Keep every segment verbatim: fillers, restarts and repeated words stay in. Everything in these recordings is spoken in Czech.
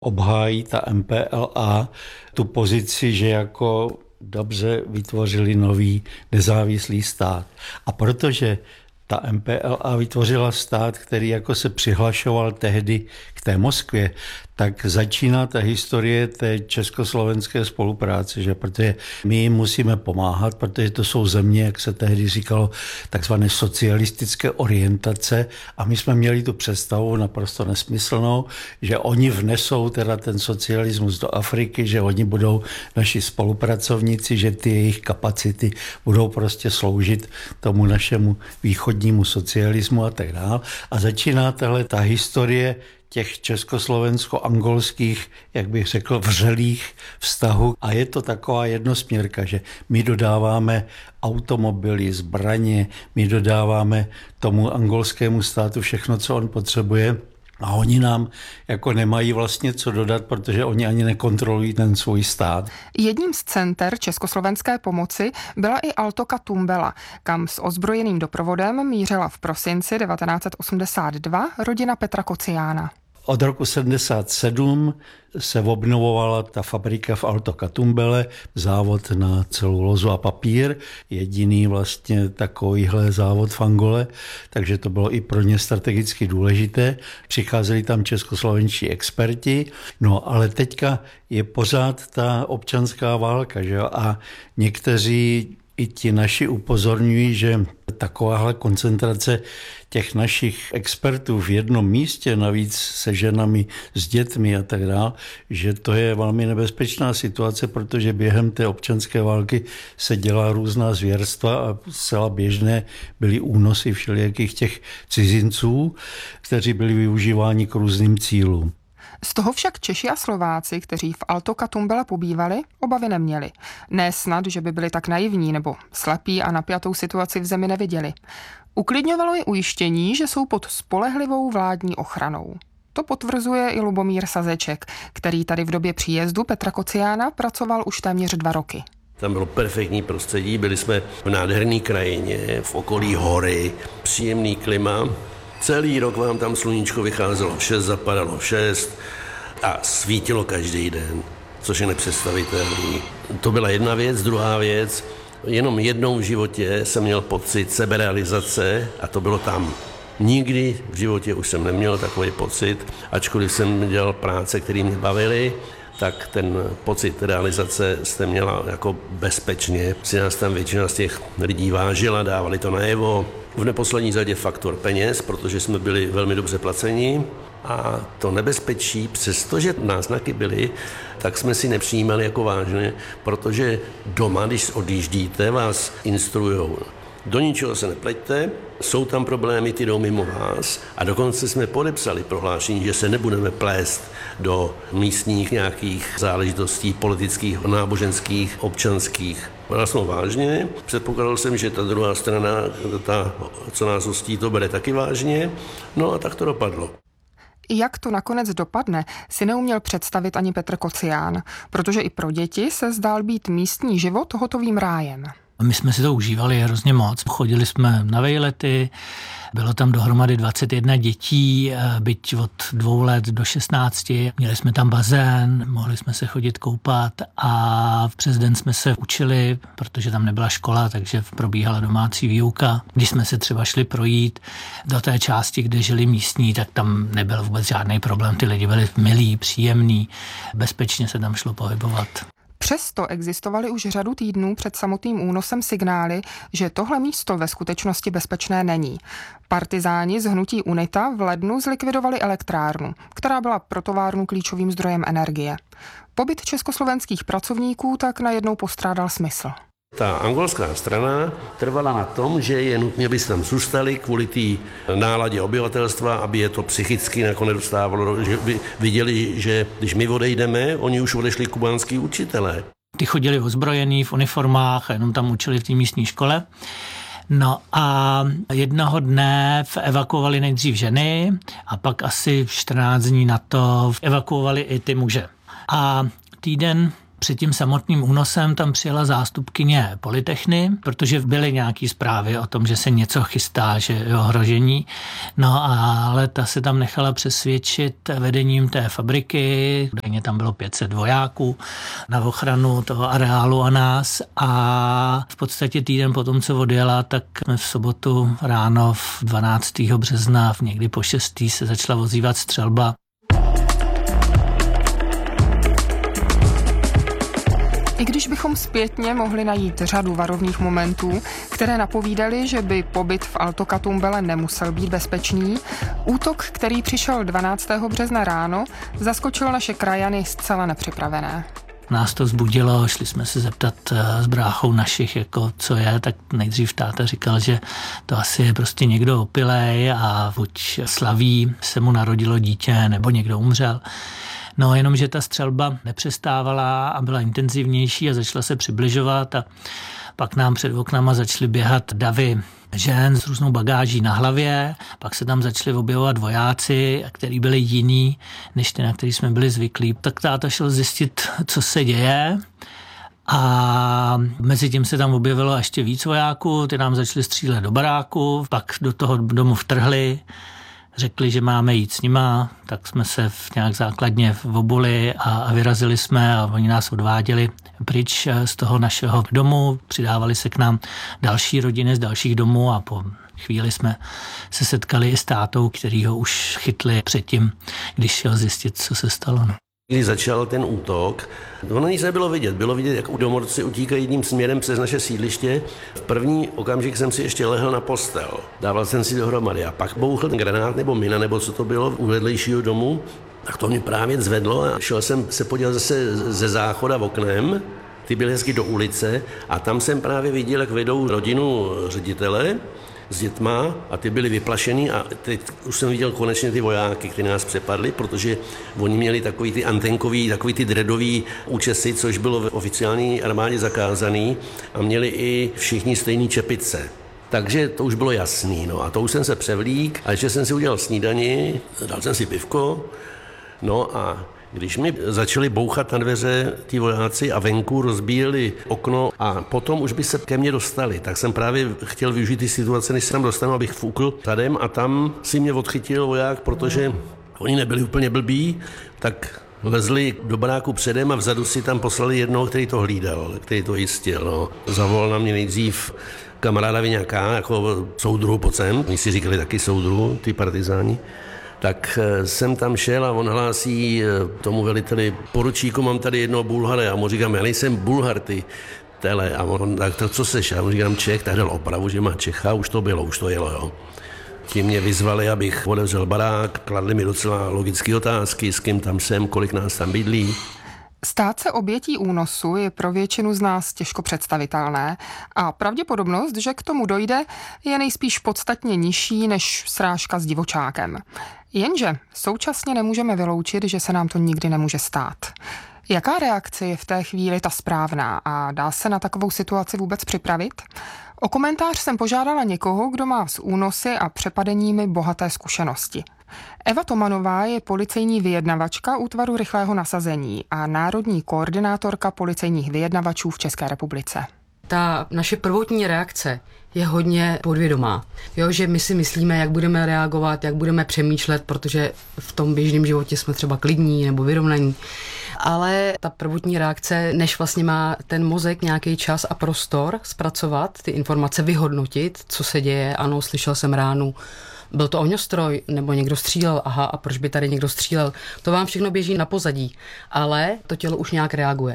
obhájí ta M P L A tu pozici, že jako dobře vytvořili nový nezávislý stát. A protože ta M P L A vytvořila stát, který jako se přihlašoval tehdy k té Moskvě, tak začíná ta historie té československé spolupráce, že? Protože my jim musíme pomáhat, protože to jsou země, jak se tehdy říkalo, takzvané socialistické orientace a my jsme měli tu představu naprosto nesmyslnou, že oni vnesou teda ten socialismus do Afriky, že oni budou naši spolupracovníci, že ty jejich kapacity budou prostě sloužit tomu našemu východnímu socialismu a tak dále. A začíná tahle ta historie těch československo-angolských, jak bych řekl, vřelých vztahů. A je to taková jednosměrka, že my dodáváme automobily, zbraně, my dodáváme tomu angolskému státu všechno, co on potřebuje. A oni nám jako nemají vlastně co dodat, protože oni ani nekontrolují ten svůj stát. Jedním z center československé pomoci byla i Altoka Tumbela, kam s ozbrojeným doprovodem mířila v prosinci devatenáct set osmdesát dva rodina Petra Kociána. Od roku sedmdesát sedm se obnovovala ta fabrika v Altoka Tumbele, závod na celulózu a papír, jediný vlastně takovýhle závod v Angole, takže to bylo i pro ně strategicky důležité. Přicházeli tam českoslovenští experti, no ale teďka je pořád ta občanská válka, že jo? A někteří i ti naši upozorňují, že takováhle koncentrace těch našich expertů v jednom místě, navíc se ženami, s dětmi a tak dále, že to je velmi nebezpečná situace, protože během té občanské války se dělá různá zvěrstva a zcela běžné byly únosy všelijakých těch cizinců, kteří byli využíváni k různým cílům. Z toho však Češi a Slováci, kteří v Altoka Tumbele pobývali, obavy neměli. Ne snad, že by byli tak naivní nebo slepí a napjatou situaci v zemi neviděli. Uklidňovalo je ujištění, že jsou pod spolehlivou vládní ochranou. To potvrzuje i Lubomír Sazeček, který tady v době příjezdu Petra Kociána pracoval už téměř dva roky. Tam bylo perfektní prostředí, byli jsme v nádherné krajině, v okolí hory, příjemný klima. Celý rok vám tam sluníčko vycházelo v šest, zapadalo v šest a svítilo každý den, což je nepředstavitelný. To byla jedna věc, druhá věc, jenom jednou v životě jsem měl pocit seberealizace a to bylo tam. Nikdy v životě už jsem neměl takový pocit, ačkoliv jsem dělal práce, které mě bavily, tak ten pocit realizace jste měla jako bezpečně. Si nás tam většina z těch lidí vážila, dávali to najevo. V neposlední řadě faktor peněz, protože jsme byli velmi dobře placeni. A to nebezpečí, přestože náznaky byly, tak jsme si nepřijímali jako vážně, protože doma, když odjíždíte, vás instrujou. Do ničeho se nepleťte, jsou tam problémy, ty jdou mimo vás a dokonce jsme podepsali prohlášení, že se nebudeme plést do místních nějakých záležitostí politických, náboženských, občanských. Bral jsem vážně, předpokládal jsem, že ta druhá strana, ta, co nás hostí, to bere taky vážně, no a tak to dopadlo. Jak to nakonec dopadne, si neuměl představit ani Petr Kocián, protože i pro děti se zdál být místní život hotovým rájem. My jsme si to užívali hrozně moc. Chodili jsme na vejlety, bylo tam dohromady dvacet jedna dětí, byť od dvou let do šestnácti. Měli jsme tam bazén, mohli jsme se chodit koupat a přes den jsme se učili, protože tam nebyla škola, takže probíhala domácí výuka. Když jsme se třeba šli projít do té části, kde žili místní, tak tam nebyl vůbec žádný problém. Ty lidi byli milí, příjemní, bezpečně se tam šlo pohybovat. Přesto existovaly už řadu týdnů před samotným únosem signály, že tohle místo ve skutečnosti bezpečné není. Partizáni z hnutí UNITA v lednu zlikvidovali elektrárnu, která byla pro továrnu klíčovým zdrojem energie. Pobyt československých pracovníků tak najednou postrádal smysl. Ta angolská strana trvala na tom, že je nutně, aby tam zůstali kvůli té náladě obyvatelstva, aby je to psychicky nakonec dostávalo, že viděli, že když my odejdeme, oni už odešli kubánský učitelé. Ty chodili ozbrojení v uniformách a jenom tam učili v té místní škole. No a jednoho dne evakuovali nejdřív ženy a pak asi čtrnáct dní na to evakuovali i ty muže. A týden Před tím samotným únosem tam přijela zástupkyně Polytechny, protože byly nějaké zprávy o tom, že se něco chystá, že je ohrožení. No ale ta se tam nechala přesvědčit vedením té fabriky, kde tam bylo pět set vojáků na ochranu toho areálu a nás. A v podstatě týden potom, co odjela, tak jsme v sobotu ráno v dvanáctého března někdy po šestý se začala ozývat střelba. I když bychom zpětně mohli najít řadu varovných momentů, které napovídaly, že by pobyt v Altokatumbele nemusel být bezpečný, útok, který přišel dvanáctého března ráno, zaskočil naše krajany zcela nepřipravené. Nás to vzbudilo, šli jsme se zeptat s bráchou našich, jako co je, tak nejdřív táta říkal, že to asi je prostě někdo opilej a buď slaví, se mu narodilo dítě, nebo někdo umřel. No jenom, že ta střelba nepřestávala a byla intenzivnější a začala se přibližovat a pak nám před oknama začaly běhat davy žen s různou bagáží na hlavě, pak se tam začali objevovat vojáci, kteří byli jiní, než ty, na který jsme byli zvyklí. Tak táta šel zjistit, co se děje. A mezi tím se tam objevilo ještě víc vojáků, ty nám začali střílet do baráku, pak do toho domu vtrhli, řekli, že máme jít s nima, tak jsme se v nějak základně obuli a, a vyrazili jsme a oni nás odváděli pryč z toho našeho domu, přidávali se k nám další rodiny z dalších domů a po chvíli jsme se setkali i s tátou, který ho už chytli předtím, když šel zjistit, co se stalo. No. Když začal ten útok, ono nic nebylo vidět. Bylo vidět, jak domorci utíkají jedním směrem přes naše sídliště. V první okamžik jsem si ještě lehl na postel. Dával jsem si dohromady a pak bouchl granát nebo mina, nebo co to bylo, u vedlejšího domu. Tak to mě právě zvedlo a šel jsem se podívat zase ze záchoda v oknem. Ty byly hezky do ulice a tam jsem právě viděl, jak vedou rodinu ředitele s dětma a ty byli vyplašený a teď už jsem viděl konečně ty vojáky, kteří nás přepadli, protože oni měli takový ty antenkový, takový ty dreadový účesy, což bylo v oficiální armádě zakázaný a měli i všichni stejný čepice. Takže to už bylo jasný, no a to už jsem se převlík a ještě jsem si udělal snídani, dal jsem si pivko, no a když mi začali bouchat na dveře ti vojáci a venku rozbíjeli okno a potom už by se ke mně dostali, tak jsem právě chtěl využít ty situace, než se tam dostanu, abych fukl zadem a tam si mě odchytil voják, protože oni nebyli úplně blbí, tak lezli do baráku předem a vzadu si tam poslali jednoho, který to hlídal, který to jistil. No. Zavolal na mě nejdřív kamaráda Viňáka, jako soudruhu pojď sem, oni si říkali taky soudruhu, ty partizáni. Tak jsem tam šel a on hlásí tomu veliteli, poručíku, mám tady jednoho Bulhara. A mu říkám, já nejsem Bulhar, ty tele. A on, tak to co seš? A mu říkám, Čech, tak dal opravu, že má Čecha, už to bylo, už to jelo, jo. Ti mě vyzvali, abych otevřel barák, kladli mi docela logické otázky, s kým tam jsem, kolik nás tam bydlí. Stát se obětí únosu je pro většinu z nás těžko představitelné a pravděpodobnost, že k tomu dojde, je nejspíš podstatně nižší než srážka s divočákem. Jenže současně nemůžeme vyloučit, že se nám to nikdy nemůže stát. Jaká reakce je v té chvíli ta správná a dá se na takovou situaci vůbec připravit? O komentář jsem požádala někoho, kdo má s únosy a přepadeními bohaté zkušenosti. Eva Tomanová je policejní vyjednavačka útvaru rychlého nasazení a národní koordinátorka policejních vyjednavačů v České republice. Ta naše prvotní reakce je hodně podvědomá. Jo, že my si myslíme, jak budeme reagovat, jak budeme přemýšlet, protože v tom běžném životě jsme třeba klidní nebo vyrovnaní. Ale ta prvotní reakce, než vlastně má ten mozek nějaký čas a prostor zpracovat, ty informace vyhodnotit, co se děje, ano, slyšel jsem ránu, byl to ohňostroj, nebo někdo střílel, aha, a proč by tady někdo střílel, to vám všechno běží na pozadí, ale to tělo už nějak reaguje.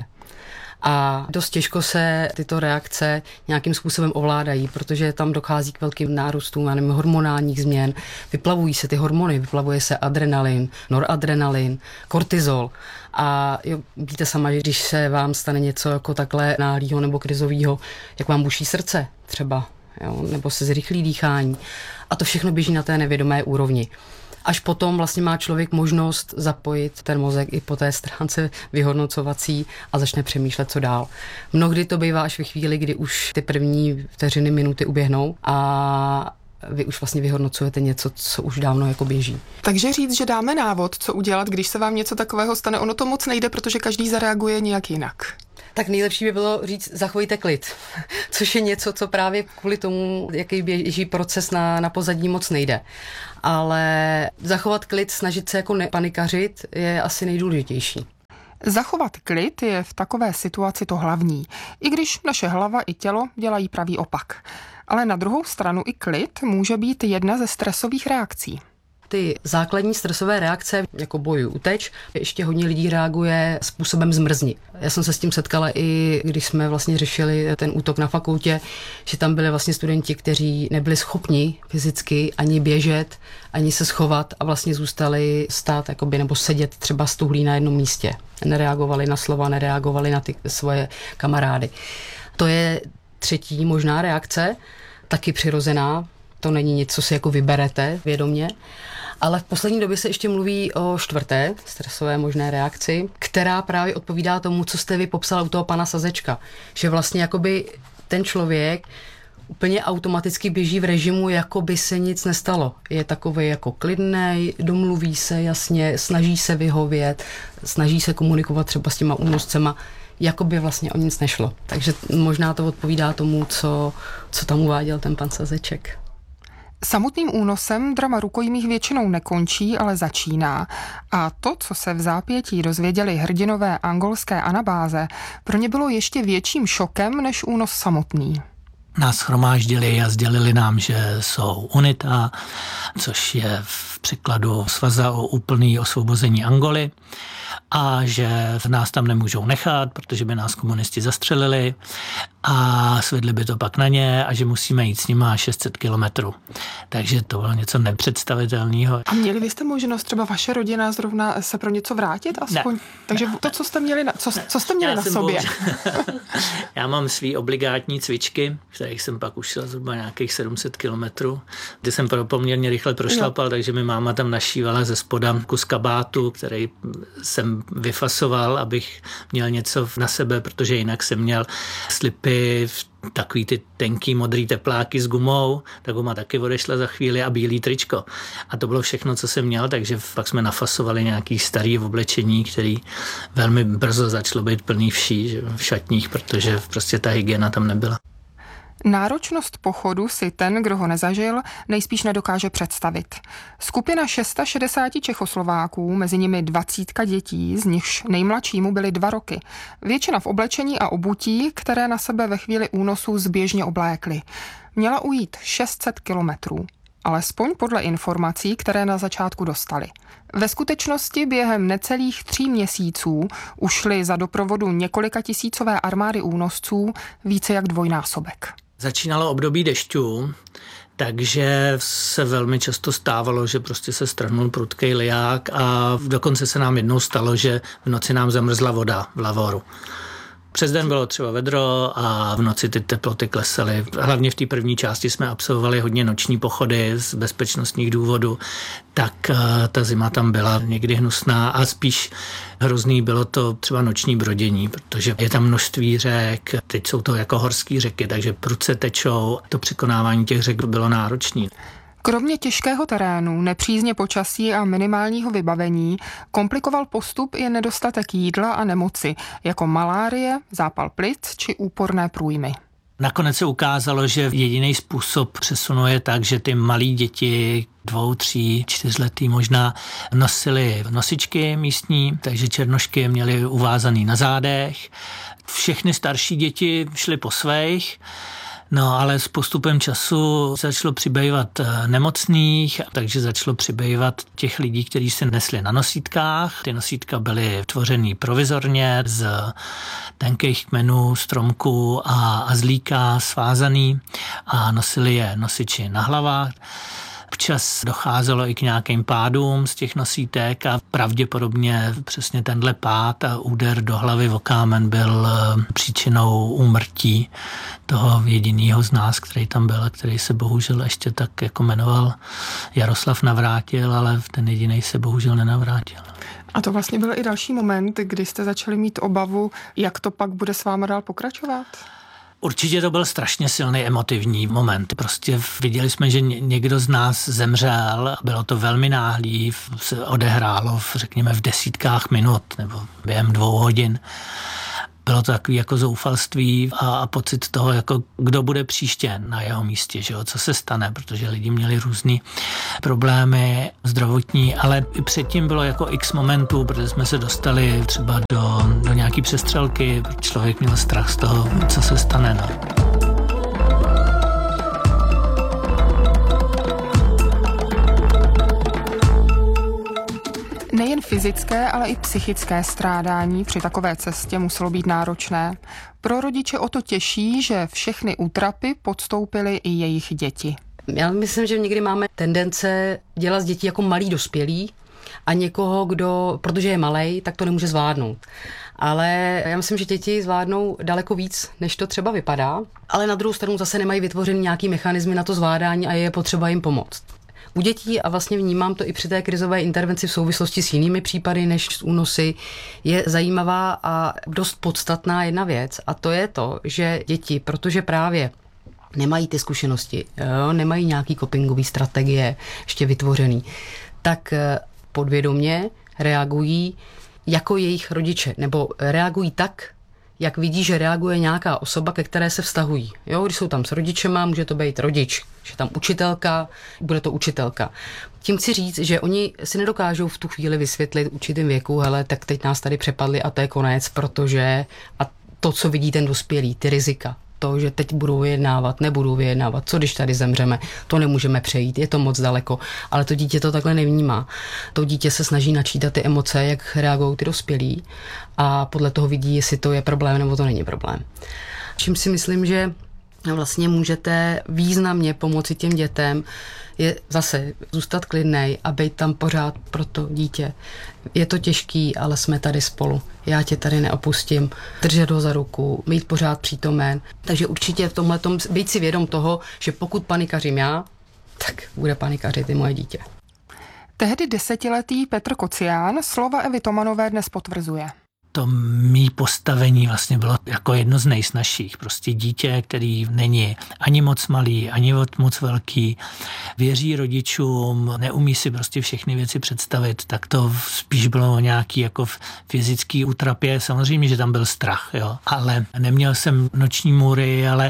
A dost těžko se tyto reakce nějakým způsobem ovládají, protože tam dochází k velkým nárůstům, nevím, hormonálních změn. Vyplavují se ty hormony, vyplavuje se adrenalin, noradrenalin, kortizol. A jo, víte sama, že když se vám stane něco jako takhle náhlýho nebo krizového, jak vám buší srdce třeba, jo, nebo se zrychlí dýchání. A to všechno běží na té nevědomé úrovni. Až potom vlastně má člověk možnost zapojit ten mozek i po té stránce vyhodnocovací a začne přemýšlet, co dál. Mnohdy to bývá až ve chvíli, kdy už ty první vteřiny, minuty uběhnou a vy už vlastně vyhodnocujete něco, co už dávno jako běží. Takže říct, že dáme návod, co udělat, když se vám něco takového stane, ono to moc nejde, protože každý zareaguje nějak jinak. Tak nejlepší by bylo říct, zachovejte klid, což je něco, co právě kvůli tomu, jaký běží proces na, na pozadí, moc nejde. Ale zachovat klid, snažit se jako nepanikařit, je asi nejdůležitější. Zachovat klid je v takové situaci to hlavní, i když naše hlava i tělo dělají pravý opak. Ale na druhou stranu i klid může být jedna ze stresových reakcí. Ty základní stresové reakce, jako boj, uteč, ještě hodně lidí reaguje způsobem zmrzni. Já jsem se s tím setkala i když jsme vlastně řešili ten útok na fakultě, že tam byli vlastně studenti, kteří nebyli schopni fyzicky ani běžet, ani se schovat a vlastně zůstali stát jakoby, nebo sedět třeba stuhlí na jednom místě. Nereagovali na slova, nereagovali na ty svoje kamarády. To je třetí možná reakce, taky přirozená. To není nic, co si jako vyberete vědomě. Ale v poslední době se ještě mluví o čtvrté stresové možné reakci, která právě odpovídá tomu, co jste vy popsala u toho pana Sazečka. Že vlastně jakoby ten člověk úplně automaticky běží v režimu, jako by se nic nestalo. Je takový jako klidnej, domluví se jasně, snaží se vyhovět, snaží se komunikovat třeba s těma únoscema, jako by vlastně o nic nešlo. Takže možná to odpovídá tomu, co, co tam uváděl ten pan Sazeček. Samotným únosem drama rukojmích většinou nekončí, ale začíná. A to, co se v zápětí dozvěděli hrdinové angolské anabáze, pro ně bylo ještě větším šokem než únos samotný. Nás shromáždili a sdělili nám, že jsou UNITA, což je v překladu Svaza o úplný osvobození Angoly, a že nás tam nemůžou nechat, protože by nás komunisti zastřelili a svedli by to pak na ně a že musíme jít s nima šest set kilometrů. Takže to bylo něco nepředstavitelného. A měli byste možnost třeba vaše rodina zrovna se pro něco vrátit aspoň? Ne. Takže to, co jste měli na, co, co jste měli Já na jsem sobě? Bohužel... Já mám svý obligátní cvičky, kterých jsem pak už šel zhruba nějakých sedm set kilometrů, kde jsem poměrně rychle prošlapal, jo. Takže mi máma tam našívala ze spoda kus kabátu, který jsem vyfasoval, abych měl něco na sebe, protože jinak jsem měl slipy, takový ty tenký modrý tepláky s gumou, ta guma taky odešla za chvíli a bílý tričko. A to bylo všechno, co jsem měl, takže pak jsme nafasovali nějaký starý oblečení, který velmi brzo začalo být plný vší, že, v šatních, protože prostě ta hygiena tam nebyla. Náročnost pochodu si ten, kdo ho nezažil, nejspíš nedokáže představit. Skupina šest set šedesát Čechoslováků, mezi nimi dvacítka dětí, z nichž nejmladšímu byly dva roky. Většina v oblečení a obutí, které na sebe ve chvíli únosu zběžně oblékly. Měla ujít šest set kilometrů. Alespoň podle informací, které na začátku dostali. Ve skutečnosti během necelých tří měsíců ušly za doprovodu několika tisícové armády únosců více jak dvojnásobek. Začínalo období dešťů, takže se velmi často stávalo, že prostě se strhnul prudkej liják a dokonce se nám jednou stalo, že v noci nám zamrzla voda v lavoru. Přes den bylo třeba vedro a v noci ty teploty klesaly. Hlavně v té první části jsme absolvovali hodně noční pochody z bezpečnostních důvodů, tak ta zima tam byla někdy hnusná a spíš hrozný bylo to třeba noční brodění, protože je tam množství řek, teď jsou to jako horské řeky, takže prudce tečou, to překonávání těch řek bylo náročné. Kromě těžkého terénu, nepřízně počasí a minimálního vybavení komplikoval postup i nedostatek jídla a nemoci, jako malárie, zápal plic či úporné průjmy. Nakonec se ukázalo, že jediný způsob přesunu je tak, že ty malí děti, dvou, tří, čtyřletý možná, nosili nosičky místní, takže černošky je měli uvázaný na zádech. Všechny starší děti šly po svých. No, ale s postupem času začalo přibývat nemocných, takže začalo přibývat těch lidí, kteří se nesli na nosítkách. Ty nosítka byly tvořený provizorně z tenkých kmenů, stromků a, a zlíka svázaný a nosili je nosiči na hlavách. Občas docházelo i k nějakým pádům z těch nosítek a pravděpodobně přesně tenhle pád a úder do hlavy o kámen byl příčinou úmrtí toho jediného z nás, který tam byl a který se bohužel ještě tak jako jmenoval Jaroslav Navrátil, ale ten jediný se bohužel nenavrátil. A to vlastně byl i další moment, kdy jste začali mít obavu, jak to pak bude s váma dál pokračovat? Určitě to byl strašně silný emotivní moment. Prostě viděli jsme, že někdo z nás zemřel, bylo to velmi náhlý, se odehrálo, v, řekněme, v desítkách minut nebo během dvou hodin. Bylo to takový jako zoufalství a, a pocit toho, jako kdo bude příště na jeho místě, že jo, co se stane, protože lidi měli různý problémy zdravotní, ale i předtím bylo jako x momentů, protože jsme se dostali třeba do, do nějaký přestřelky, člověk měl strach z toho, co se stane. No. Nejen fyzické, ale i psychické strádání při takové cestě muselo být náročné. Pro rodiče o to těší, že všechny útrapy podstoupily i jejich děti. Já myslím, že někdy máme tendence dělat z dětí jako malý dospělí a někoho, kdo, protože je malej, tak to nemůže zvládnout. Ale já myslím, že děti zvládnou daleko víc, než to třeba vypadá, ale na druhou stranu zase nemají vytvořený nějaký mechanismy na to zvládání a je potřeba jim pomoct. U dětí, a vlastně vnímám to i při té krizové intervenci v souvislosti s jinými případy než s únosy, je zajímavá a dost podstatná jedna věc, a to je to, že děti, protože právě nemají ty zkušenosti, jo, nemají nějaký copingové strategie ještě vytvořený, tak podvědomě reagují jako jejich rodiče, nebo reagují tak, jak vidí, že reaguje nějaká osoba, ke které se vztahují. Jo, když jsou tam s rodičema, může to být rodič, že tam učitelka, bude to učitelka. Tím chci říct, že oni si nedokážou v tu chvíli vysvětlit určitým věku, hele, tak teď nás tady přepadli a to je konec, protože a to, co vidí ten dospělý, ty rizika, to, že teď budou vyjednávat, nebudou vyjednávat, co když tady zemřeme, to nemůžeme přejít, je to moc daleko, ale to dítě to takhle nevnímá. To dítě se snaží načítat ty emoce, jak reagují ty dospělí a podle toho vidí, jestli to je problém nebo to není problém. Čím si myslím, že vlastně můžete významně pomoci těm dětem, je zase zůstat klidnej a být tam pořád pro to dítě. Je to těžký, ale jsme tady spolu. Já tě tady neopustím. Držet ho za ruku, mít pořád přítomen. Takže určitě v tomhletom být si vědom toho, že pokud panikařím já, tak bude panikařit i moje dítě. Tehdy desetiletý Petr Kocián slova Evy Tomanové dnes potvrzuje. To mý postavení vlastně bylo jako jedno z nejsnažších. Prostě dítě, který není ani moc malý, ani moc velký, věří rodičům, neumí si prostě všechny věci představit, tak to spíš bylo o nějaký jako fyzický útrapě. Samozřejmě, že tam byl strach, jo. Ale neměl jsem noční můry, ale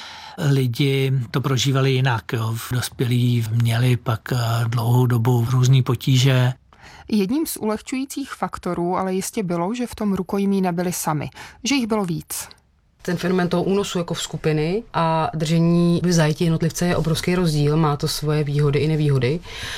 lidi to prožívali jinak, jo. Dospělí měli pak dlouhou dobu různý potíže. Jedním z ulehčujících faktorů ale jistě bylo, že v tom rukojmí nebyli sami, že jich bylo víc. Ten fenomén toho únosu jako v skupiny a držení v zajetí jednotlivce je obrovský rozdíl, má to svoje výhody i nevýhody.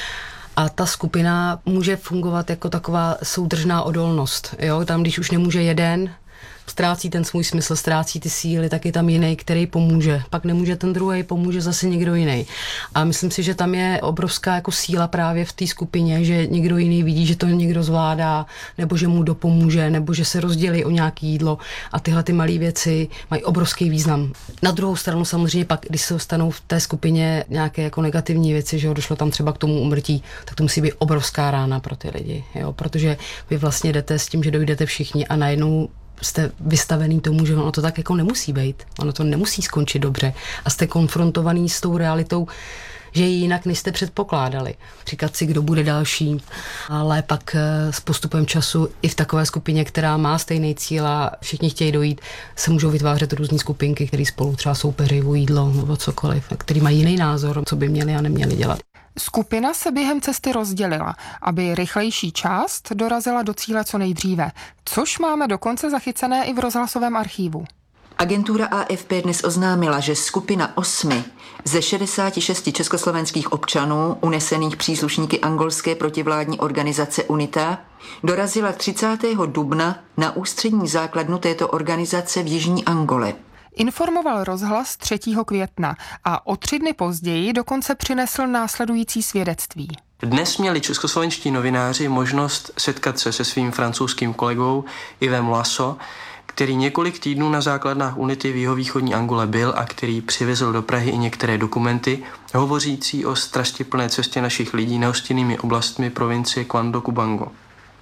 A ta skupina může fungovat jako taková soudržná odolnost. Jo? Tam, když už nemůže jeden, ztrácí ten svůj smysl, ztrácí ty síly, tak je tam jiný, který pomůže. Pak nemůže ten druhý, pomůže zase někdo jiný. A myslím si, že tam je obrovská jako síla právě v té skupině, že někdo jiný vidí, že to někdo zvládá, nebo že mu dopomůže, nebo že se rozdělí o nějaké jídlo. A tyhle ty malé věci mají obrovský význam. Na druhou stranu samozřejmě pak, když se stanou v té skupině nějaké jako negativní věci, že jo, došlo tam třeba k tomu úmrtí, tak to musí být obrovská rána pro ty lidi, jo, protože vy vlastně jdete s tím, že dojdete všichni a najednou jste vystavený tomu, že ono to tak jako nemusí být. Ono to nemusí skončit dobře. A jste konfrontovaný s tou realitou, že ji jinak než jste předpokládali. Říkat si, kdo bude další, ale pak s postupem času i v takové skupině, která má stejný cíl a všichni chtějí dojít, se můžou vytvářet různé skupinky, které spolu třeba soupeří o jídlo nebo cokoliv, který mají jiný názor, co by měli a neměli dělat. Skupina se během cesty rozdělila, aby rychlejší část dorazila do cíle co nejdříve, což máme dokonce zachycené i v rozhlasovém archívu. Agentura A F P dnes oznámila, že skupina osmi ze šedesáti šesti československých občanů, unesených příslušníky angolské protivládní organizace UNITA, dorazila třicátého dubna na ústřední základnu této organizace v jižní Angole. Informoval rozhlas třetího května a o tři dny později dokonce přinesl následující svědectví. Dnes měli českoslovenští novináři možnost setkat se se svým francouzským kolegou Yvem Lasso, který několik týdnů na základnách UNITY v jihovýchodní Angole byl a který přivezl do Prahy i některé dokumenty, hovořící o strastiplné cestě našich lidí nehostinnými oblastmi provincie Cuando Cubango.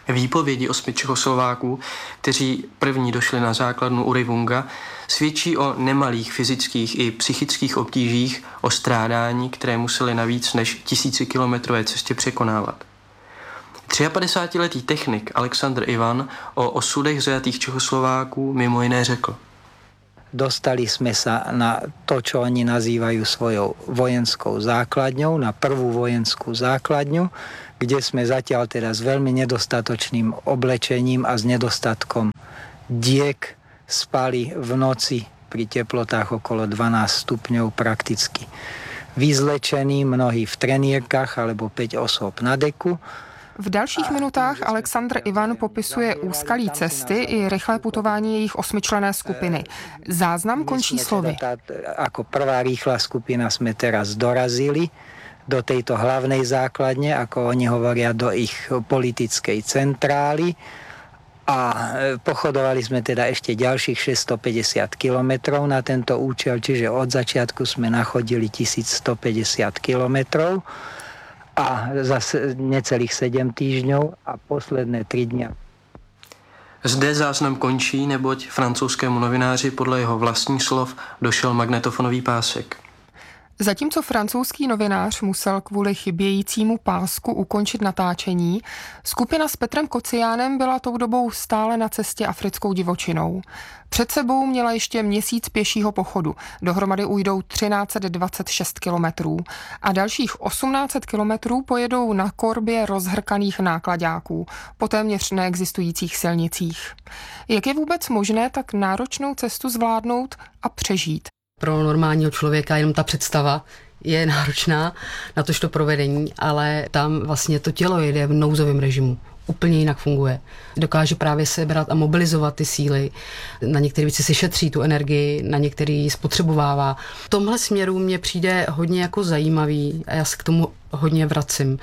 Výpovědi osmi Čechoslováků, kteří první došli na základnu u Rivunga, svědčí o nemalých fyzických i psychických obtížích, o strádání, které museli na víc než tisícikilometrové cestě překonávat. padesátitříletý technik Alexandr Ivan o osudech zajatých Čechoslováků mimo jiné řekl: Dostali sme sa na to, čo oni nazývajú svojou vojenskou základňou, na prvú vojenskú základňu, kde sme zatiaľ teda s veľmi nedostatočným oblečením a s nedostatkom diek spali v noci pri teplotách okolo dvanásť stupňov prakticky vyzlečení, mnohí v trenírkach alebo päť osôb na deku. V dalších minutách Alexandr Ivan popisuje úskalí cesty i rychlé putování jejich osmičlenné skupiny. Záznam končí slovy. Ako prvá rýchla skupina sme teraz dorazili do tejto hlavnej základne, ako oni hovoria, do ich politickej centrály. A pochodovali sme teda ešte ďalších šesťstopäťdesiat kilometrov na tento účel, čiže od začiatku sme nachodili tisícstopäťdesiat kilometrov. A zase necelých sedm týždňov a posledné tři dňa. Zde záznam končí, neboť francouzskému novináři podle jeho vlastních slov došel magnetofonový pásek. Zatímco francouzský novinář musel kvůli chybějícímu pásku ukončit natáčení, skupina s Petrem Kociánem byla tou dobou stále na cestě africkou divočinou. Před sebou měla ještě měsíc pěšího pochodu, dohromady ujdou třináct set dvacet šest kilometrů a dalších osmnáct set kilometrů pojedou na korbě rozhrkaných nákladáků po téměř neexistujících silnicích. Jak je vůbec možné tak náročnou cestu zvládnout a přežít? Pro normálního člověka jenom ta představa je náročná na tož to provedení, ale tam vlastně to tělo jede v nouzovém režimu. Úplně jinak funguje. Dokáže právě sebrat a mobilizovat ty síly. Na některé věci si šetří tu energii, na některé ji spotřebovává. V tomhle směru mně přijde hodně jako zajímavý a já se k tomu hodně vracím.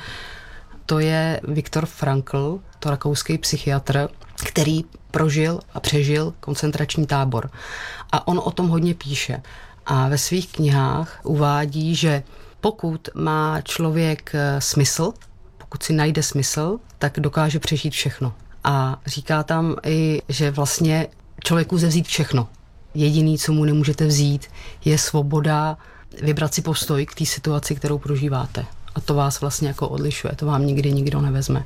To je Viktor Frankl, to rakouský psychiatr, který prožil a přežil koncentrační tábor. A on o tom hodně píše. A ve svých knihách uvádí, že pokud má člověk smysl, pokud si najde smysl, tak dokáže přežít všechno. A říká tam i, že vlastně člověku lze vzít všechno. Jediný, co mu nemůžete vzít, je svoboda vybrat si postoj k té situaci, kterou prožíváte. A to vás vlastně jako odlišuje, to vám nikdy nikdo nevezme.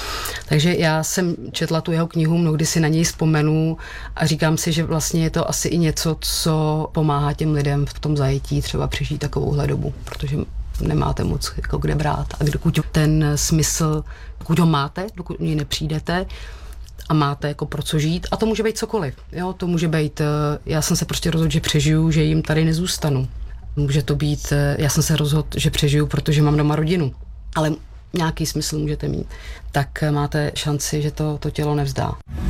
Takže já jsem četla tu jeho knihu, mnohdy si na něj vzpomenu a říkám si, že vlastně je to asi i něco, co pomáhá těm lidem v tom zajetí třeba přežít takovouhle dobu, protože nemáte moc jako kde brát. A dokud ten smysl, pokud ho máte, dokud něj nepřijdete a máte jako pro co žít, a to může být cokoliv. Jo? To může být, já jsem se prostě rozhodl, že přežiju, že jim tady nezůstanu. Může to být, já jsem se rozhodl, že přežiju, protože mám doma rodinu, ale nějaký smysl můžete mít, tak máte šanci, že to, to tělo nevzdá.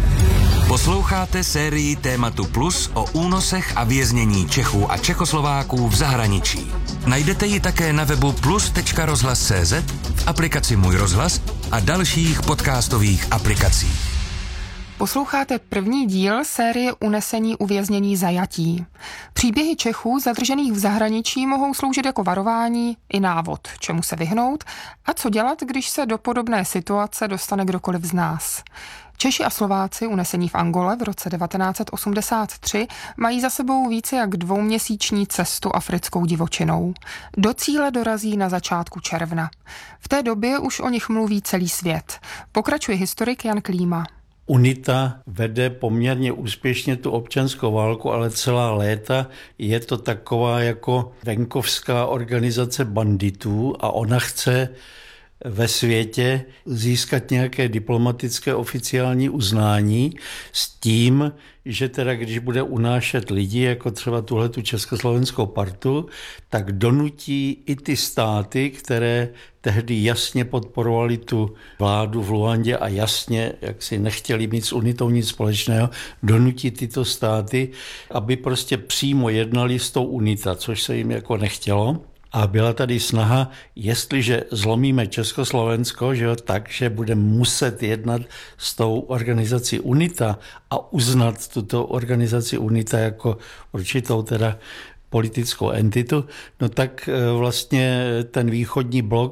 Posloucháte sérii Tématu Plus o únosech a věznění Čechů a Čechoslováků v zahraničí. Najdete ji také na webu plus tečka rozhlas tečka cé zet, v aplikaci Můj rozhlas a dalších podcastových aplikacích. Posloucháte první díl série Unesení, uvěznění, zajatí. Příběhy Čechů zadržených v zahraničí mohou sloužit jako varování i návod, čemu se vyhnout a co dělat, když se do podobné situace dostane kdokoliv z nás. Češi a Slováci unesení v Angole v roce devatenáct set osmdesát tři mají za sebou více jak dvouměsíční cestu africkou divočinou. Do cíle dorazí na začátku června. V té době už o nich mluví celý svět. Pokračuje historik Jan Klíma. UNITA vede poměrně úspěšně tu občanskou válku, ale celá léta je to taková jako venkovská organizace banditů a ona chce ve světě získat nějaké diplomatické oficiální uznání s tím, že teda když bude unášet lidi, jako třeba tuhletu československou partu, tak donutí i ty státy, které tehdy jasně podporovali tu vládu v Luandě a jasně, jak si nechtěli mít s unitou nic společného, donutí tyto státy, aby prostě přímo jednali s tou UNITA, což se jim jako nechtělo. A byla tady snaha, jestliže zlomíme Československo, že jo, tak, že budeme muset jednat s tou organizací UNITA a uznat tuto organizaci UNITA jako určitou teda politickou entitu, no tak vlastně ten východní blok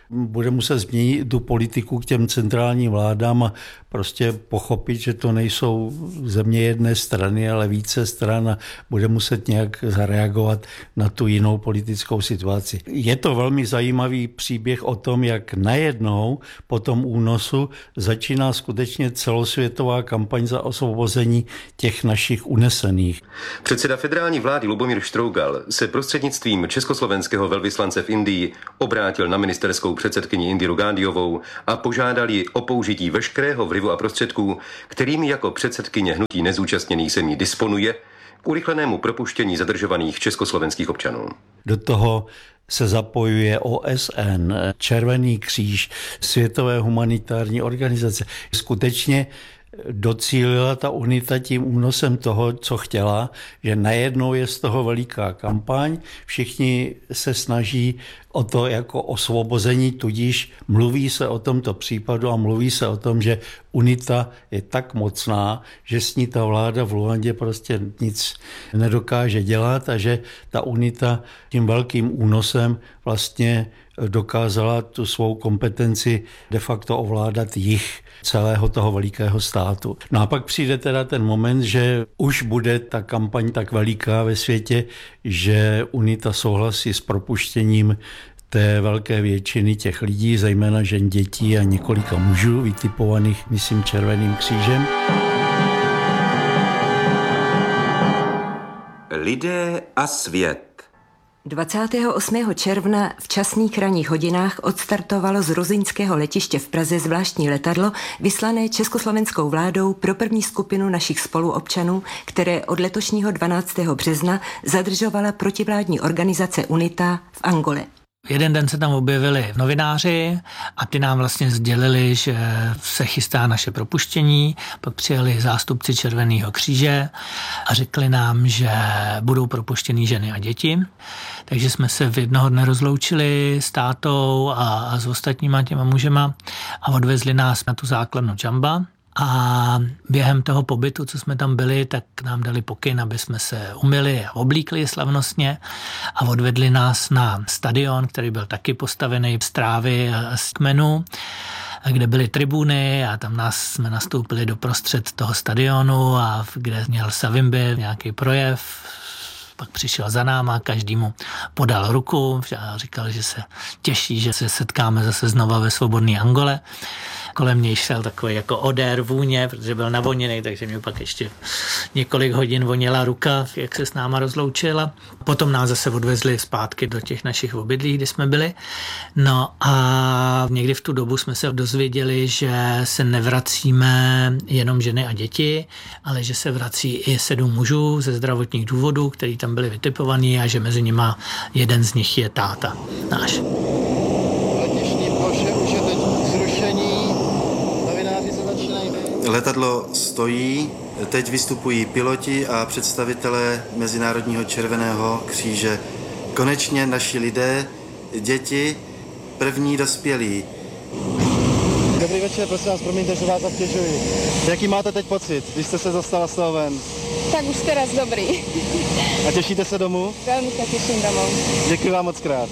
bude muset změnit tu politiku k těm centrálním vládám a prostě pochopit, že to nejsou země jedné strany, ale více stran a bude muset nějak zareagovat na tu jinou politickou situaci. Je to velmi zajímavý příběh o tom, jak najednou po tom únosu začíná skutečně celosvětová kampaň za osvobození těch našich unesených. Předseda federální vlády Lubomír Štrougal se prostřednictvím československého velvyslance v Indii obrátil na ministerskou předsedkyni Indiru Gándhiovou a požádal ji o použití veškerého vlivu a prostředků, kterými jako předsedkyně hnutí nezúčastněných zemí disponuje, k urychlenému propuštění zadržovaných československých občanů. Do toho se zapojuje O S N, Červený kříž, Světové humanitární organizace. Skutečně docílila ta UNITA tím únosem toho, co chtěla, že najednou je z toho veliká kampaň, všichni se snaží o to jako osvobození, tudíž mluví se o tomto případu a mluví se o tom, že UNITA je tak mocná, že s ní ta vláda v Luandě prostě nic nedokáže dělat a že ta UNITA tím velkým únosem vlastně dokázala tu svou kompetenci de facto ovládat jih celého toho velikého státu. No a pak přijde teda ten moment, že už bude ta kampaň tak veliká ve světě, že UNITA souhlasí s propuštěním té velké většiny těch lidí, zejména žen, dětí a několika mužů, vytipovaných, myslím, Červeným křížem. Lidé a svět. dvacátého osmého června v časných ranních hodinách odstartovalo z ruzyňského letiště v Praze zvláštní letadlo vyslané československou vládou pro první skupinu našich spoluobčanů, které od letošního dvanáctého března zadržovala protivládní organizace UNITA v Angole. Jeden den se tam objevili novináři a ty nám vlastně sdělili, že se chystá naše propuštění. Pak přijeli zástupci Červeného kříže a řekli nám, že budou propuštěný ženy a děti. Takže jsme se v jednoho dne rozloučili s tátou a, a s ostatníma těma mužema a odvezli nás na tu základnu Džamba. A během toho pobytu, co jsme tam byli, tak nám dali pokyn, aby jsme se umyli a oblíkli slavnostně a odvedli nás na stadion, který byl taky postavený z trávy a z kmenu, kde byly tribuny a tam nás jsme nastoupili do prostřed toho stadionu a kde měl Savimbi nějaký projev. Pak přišel za náma, každý mu podal ruku a říkal, že se těší, že se setkáme zase znova ve svobodné Angole. Kolem něj šel takový jako odér vůně, protože byl navoněný, takže mě pak ještě několik hodin voněla ruka, jak se s náma rozloučila. Potom nás zase odvezli zpátky do těch našich obydlí, kde jsme byli. No a někdy v tu dobu jsme se dozvěděli, že se nevracíme jenom ženy a děti, ale že se vrací i sedm mužů ze zdravotních důvodů, který tam byli vytipovaní a že mezi nima jeden z nich je táta náš. Letišní ploše už je teď zrušení. Letadlo stojí, teď vystupují piloti a představitelé Mezinárodního červeného kříže. Konečně naši lidé, děti, první dospělí. Dobrý večer, prosím vás, promiňte, že vás obtěžuji. Jaký máte teď pocit, když jste se dostala z toho ven? Tak už teraz dobrý. A těšíte se domů? Velmi se těším domů. Děkuji vám moc krát.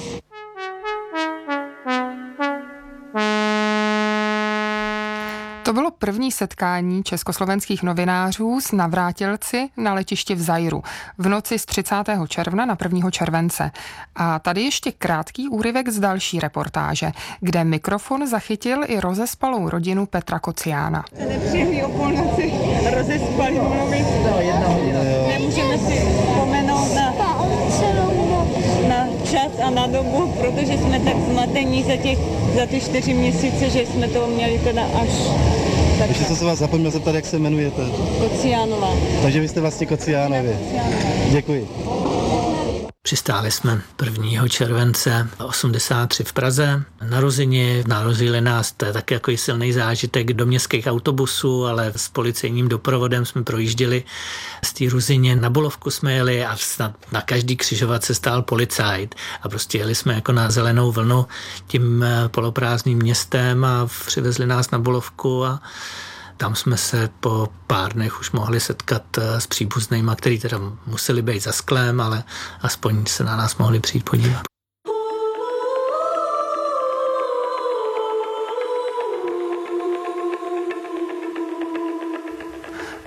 To bylo první setkání československých novinářů s navrátilci na letišti v Zairu v noci z třicátého června na prvního července. A tady ještě krátký úryvek z další reportáže, kde mikrofon zachytil i rozespalou rodinu Petra Kociána. Nepříjemný o půlnoci rozespali mluvit. Nemůžeme si vzpomenout na, na čas a na dobu, protože jsme tak zmatení za, těch, za ty čtyři měsíce, že jsme to měli teda až... Tak ještě co se vás zapomněl zeptat, jak se jmenujete? Kociánová. Takže vy jste vlastně Kociánovi. Děkuji. Přistáli jsme prvního července osmdesát tři v Praze na Ruzyni. Narozili nás, to je taky jako silný zážitek do městských autobusů, ale s policejním doprovodem jsme projížděli z té Ruzyně. Na Bulovku jsme jeli a snad na každý křižovatce stál policajt a prostě jeli jsme jako na zelenou vlnu tím poloprázdným městem a přivezli nás na Bulovku a tam jsme se po pár dnech už mohli setkat s příbuznýma, který teda museli být za sklem, ale aspoň se na nás mohli přijít podívat.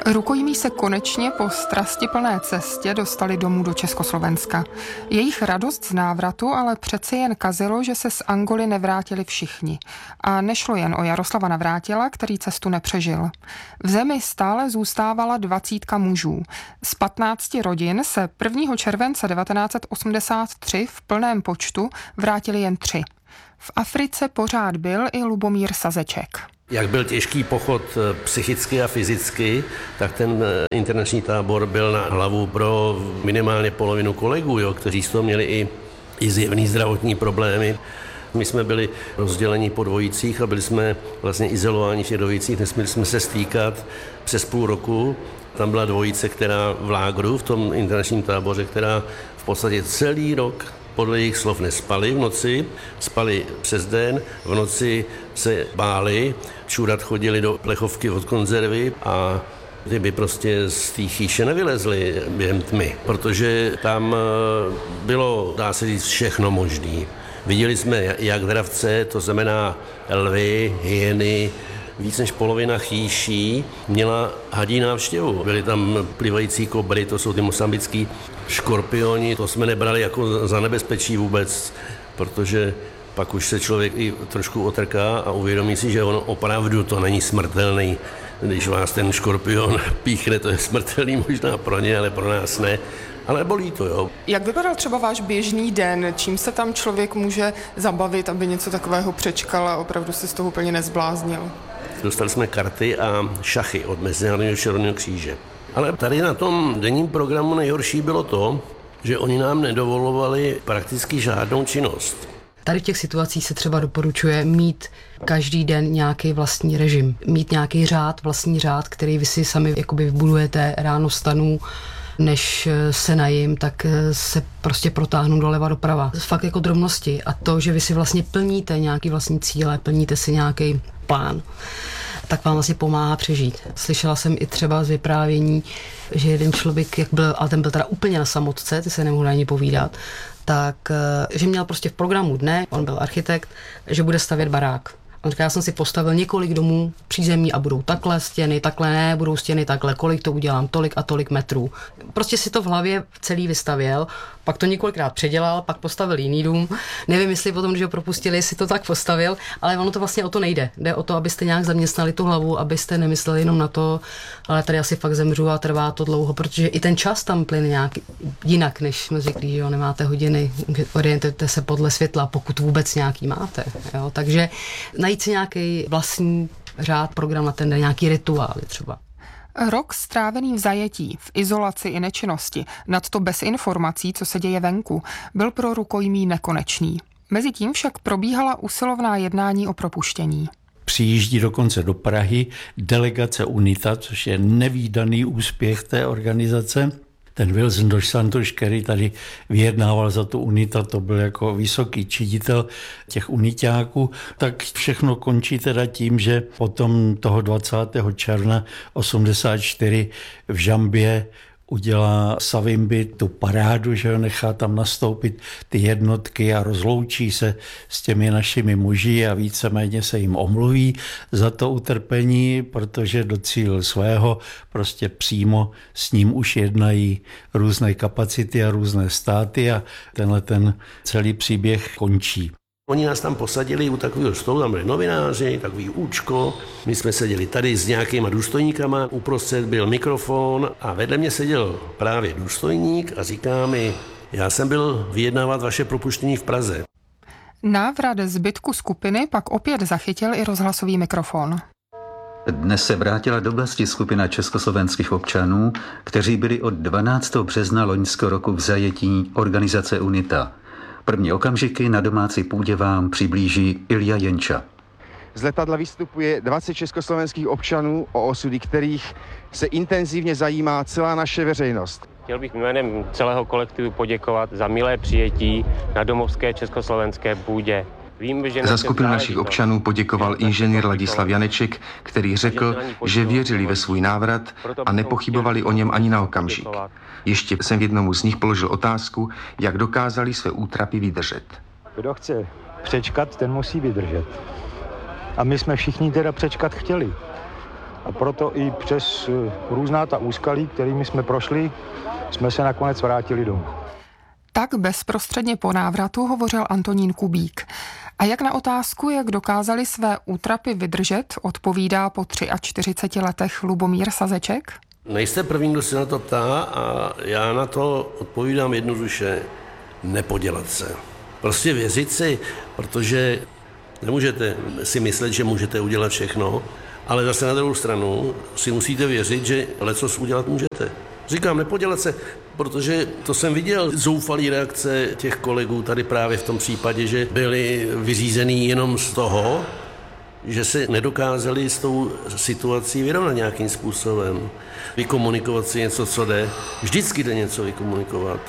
Rukojmí se konečně po strastiplné cestě dostali domů do Československa. Jejich radost z návratu ale přece jen kazilo, že se z Angoly nevrátili všichni. A nešlo jen o Jaroslava Navrátila, který cestu nepřežil. V zemi stále zůstávala dvacítka mužů. Z patnácti rodin se prvního července devatenáct set osmdesát tři v plném počtu vrátili jen tři. V Africe pořád byl i Lubomír Sazeček. Jak byl těžký pochod psychicky a fyzicky, tak ten internační tábor byl na hlavu pro minimálně polovinu kolegů, jo, kteří z toho měli i, i zjevný zdravotní problémy. My jsme byli rozděleni po dvojicích a byli jsme vlastně izolováni v těch dvojicích, nesměli jsme se stýkat přes půl roku. Tam byla dvojice, která v lágru, v tom internačním táboře, která v podstatě celý rok podle jejich slov nespali v noci, spali přes den, v noci se báli, čurat chodili do plechovky od konzervy a ty by prostě z té chýše nevylezli během tmy, protože tam bylo, dá se říct, všechno možné. Viděli jsme jak dravce, to znamená lvy, hyeny, víc než polovina chýší měla hadí návštěvu. Byly tam plivající kobry, to jsou ty mosambický škorpioni, to jsme nebrali jako za nebezpečí vůbec, protože pak už se člověk i trošku otrká a uvědomí si, že ono opravdu to není smrtelný. Když vás ten škorpion píchne, to je smrtelný možná pro ně, ale pro nás ne. Ale bolí to, jo. Jak vypadal třeba váš běžný den? Čím se tam člověk může zabavit, aby něco takového přečkal a opravdu se z toho úplně nezbláznil? Dostali jsme karty a šachy od Mezinárodního červeného kříže. Ale tady na tom denním programu nejhorší bylo to, že oni nám nedovolovali prakticky žádnou činnost. Tady v těch situacích se třeba doporučuje mít každý den nějaký vlastní režim. Mít nějaký řád, vlastní řád, který vy si sami jakoby vybudujete, ráno vstanu, než se najím, tak se prostě protáhnu doleva doprava. Fakt jako drobnosti a to, že vy si vlastně plníte nějaký vlastní cíle, plníte si nějaký plán, tak vám vlastně pomáhá přežít. Slyšela jsem i třeba z vyprávění, že jeden člověk, jak byl, ale ten byl teda úplně na samotce, ty se nemohli ani povídat, tak, že měl prostě v programu dne, on byl architekt, že bude stavět barák. On říká, já jsem si postavil několik domů přízemí a budou takhle stěny, takhle ne, budou stěny takhle, kolik to udělám, tolik a tolik metrů. Prostě si to v hlavě celý vystavěl, pak to několikrát předělal, pak postavil jiný dům. Nevím, jestli potom, když ho propustili, jestli to tak postavil, ale ono to vlastně o to nejde. Jde o to, abyste nějak zaměstnali tu hlavu, abyste nemysleli jenom na to, ale tady asi fakt zemřu a trvá to dlouho, protože i ten čas tam plyne nějak jinak, než jsme zvyklí, že jo, nemáte hodiny, orientujete se podle světla, pokud vůbec nějaký máte. Jo? Takže najít si nějaký vlastní řád, program na ten den, nějaký rituály třeba. Rok strávený v zajetí, v izolaci i nečinnosti, nadto bez informací, co se děje venku, byl pro rukojmí nekonečný. Mezitím však probíhala usilovná jednání o propuštění. Přijíždí dokonce do Prahy delegace UNITA, což je nevídaný úspěch té organizace. Ten Wilson dos Santos, který tady vyjednával za tu UNITA, to byl jako vysoký čiditel těch uniťáků, tak všechno končí teda tím, že potom toho dvacátého června osmdesát čtyři v Žambě udělá Savimbi tu parádu, že ho nechá tam nastoupit ty jednotky a rozloučí se s těmi našimi muži a víceméně se jim omluví za to utrpení, protože docílil svého, prostě přímo s ním už jednají různé kapacity a různé státy a tenhle ten celý příběh končí. Oni nás tam posadili u takového stolu, tam byli novináři, takový účko. My jsme seděli tady s nějakýma důstojníkama, uprostřed byl mikrofon a vedle mě seděl právě důstojník a říká mi, já jsem byl vyjednávat vaše propuštění v Praze. Návrat zbytku skupiny pak opět zachytil i rozhlasový mikrofon. Dnes se vrátila do vlasti skupina československých občanů, kteří byli od dvanáctého března loňského roku v zajetí organizace UNITA. První okamžiky na domácí půdě vám přiblíží Ilja Jenča. Z letadla vystupuje dvacet československých občanů, o osudy kterých se intenzivně zajímá celá naše veřejnost. Chtěl bych jménem celého kolektivu poděkovat za milé přijetí na domovské československé půdě. Vím, že za skupinu našich občanů poděkoval inženýr Ladislav Janeček, který řekl, že věřili ve svůj návrat a nepochybovali o něm ani na okamžik. Ještě jsem jednomu z nich položil otázku, jak dokázali své útrapy vydržet. Kdo chce přečkat, ten musí vydržet. A my jsme všichni teda přečkat chtěli. a proto i přes různá ta úskalí, kterými jsme prošli, jsme se nakonec vrátili domů. Tak bezprostředně po návratu hovořil Antonín Kubík. A jak na otázku, jak dokázali své útrapy vydržet, odpovídá po čtyřiceti třech letech Lubomír Sazeček? Nejste první, kdo se na to ptá a já na to odpovídám jednoduše. Nepodělat se. Prostě věřit si, protože nemůžete si myslet, že můžete udělat všechno, ale zase na druhou stranu si musíte věřit, že lecos udělat můžete. Říkám, nepodělat se, protože to jsem viděl zoufalý reakce těch kolegů tady právě v tom případě, že byli vyřízený jenom z toho, že se nedokázali s tou situací vyrovnat nějakým způsobem. Vykomunikovat si něco, co jde. Vždycky jde něco vykomunikovat.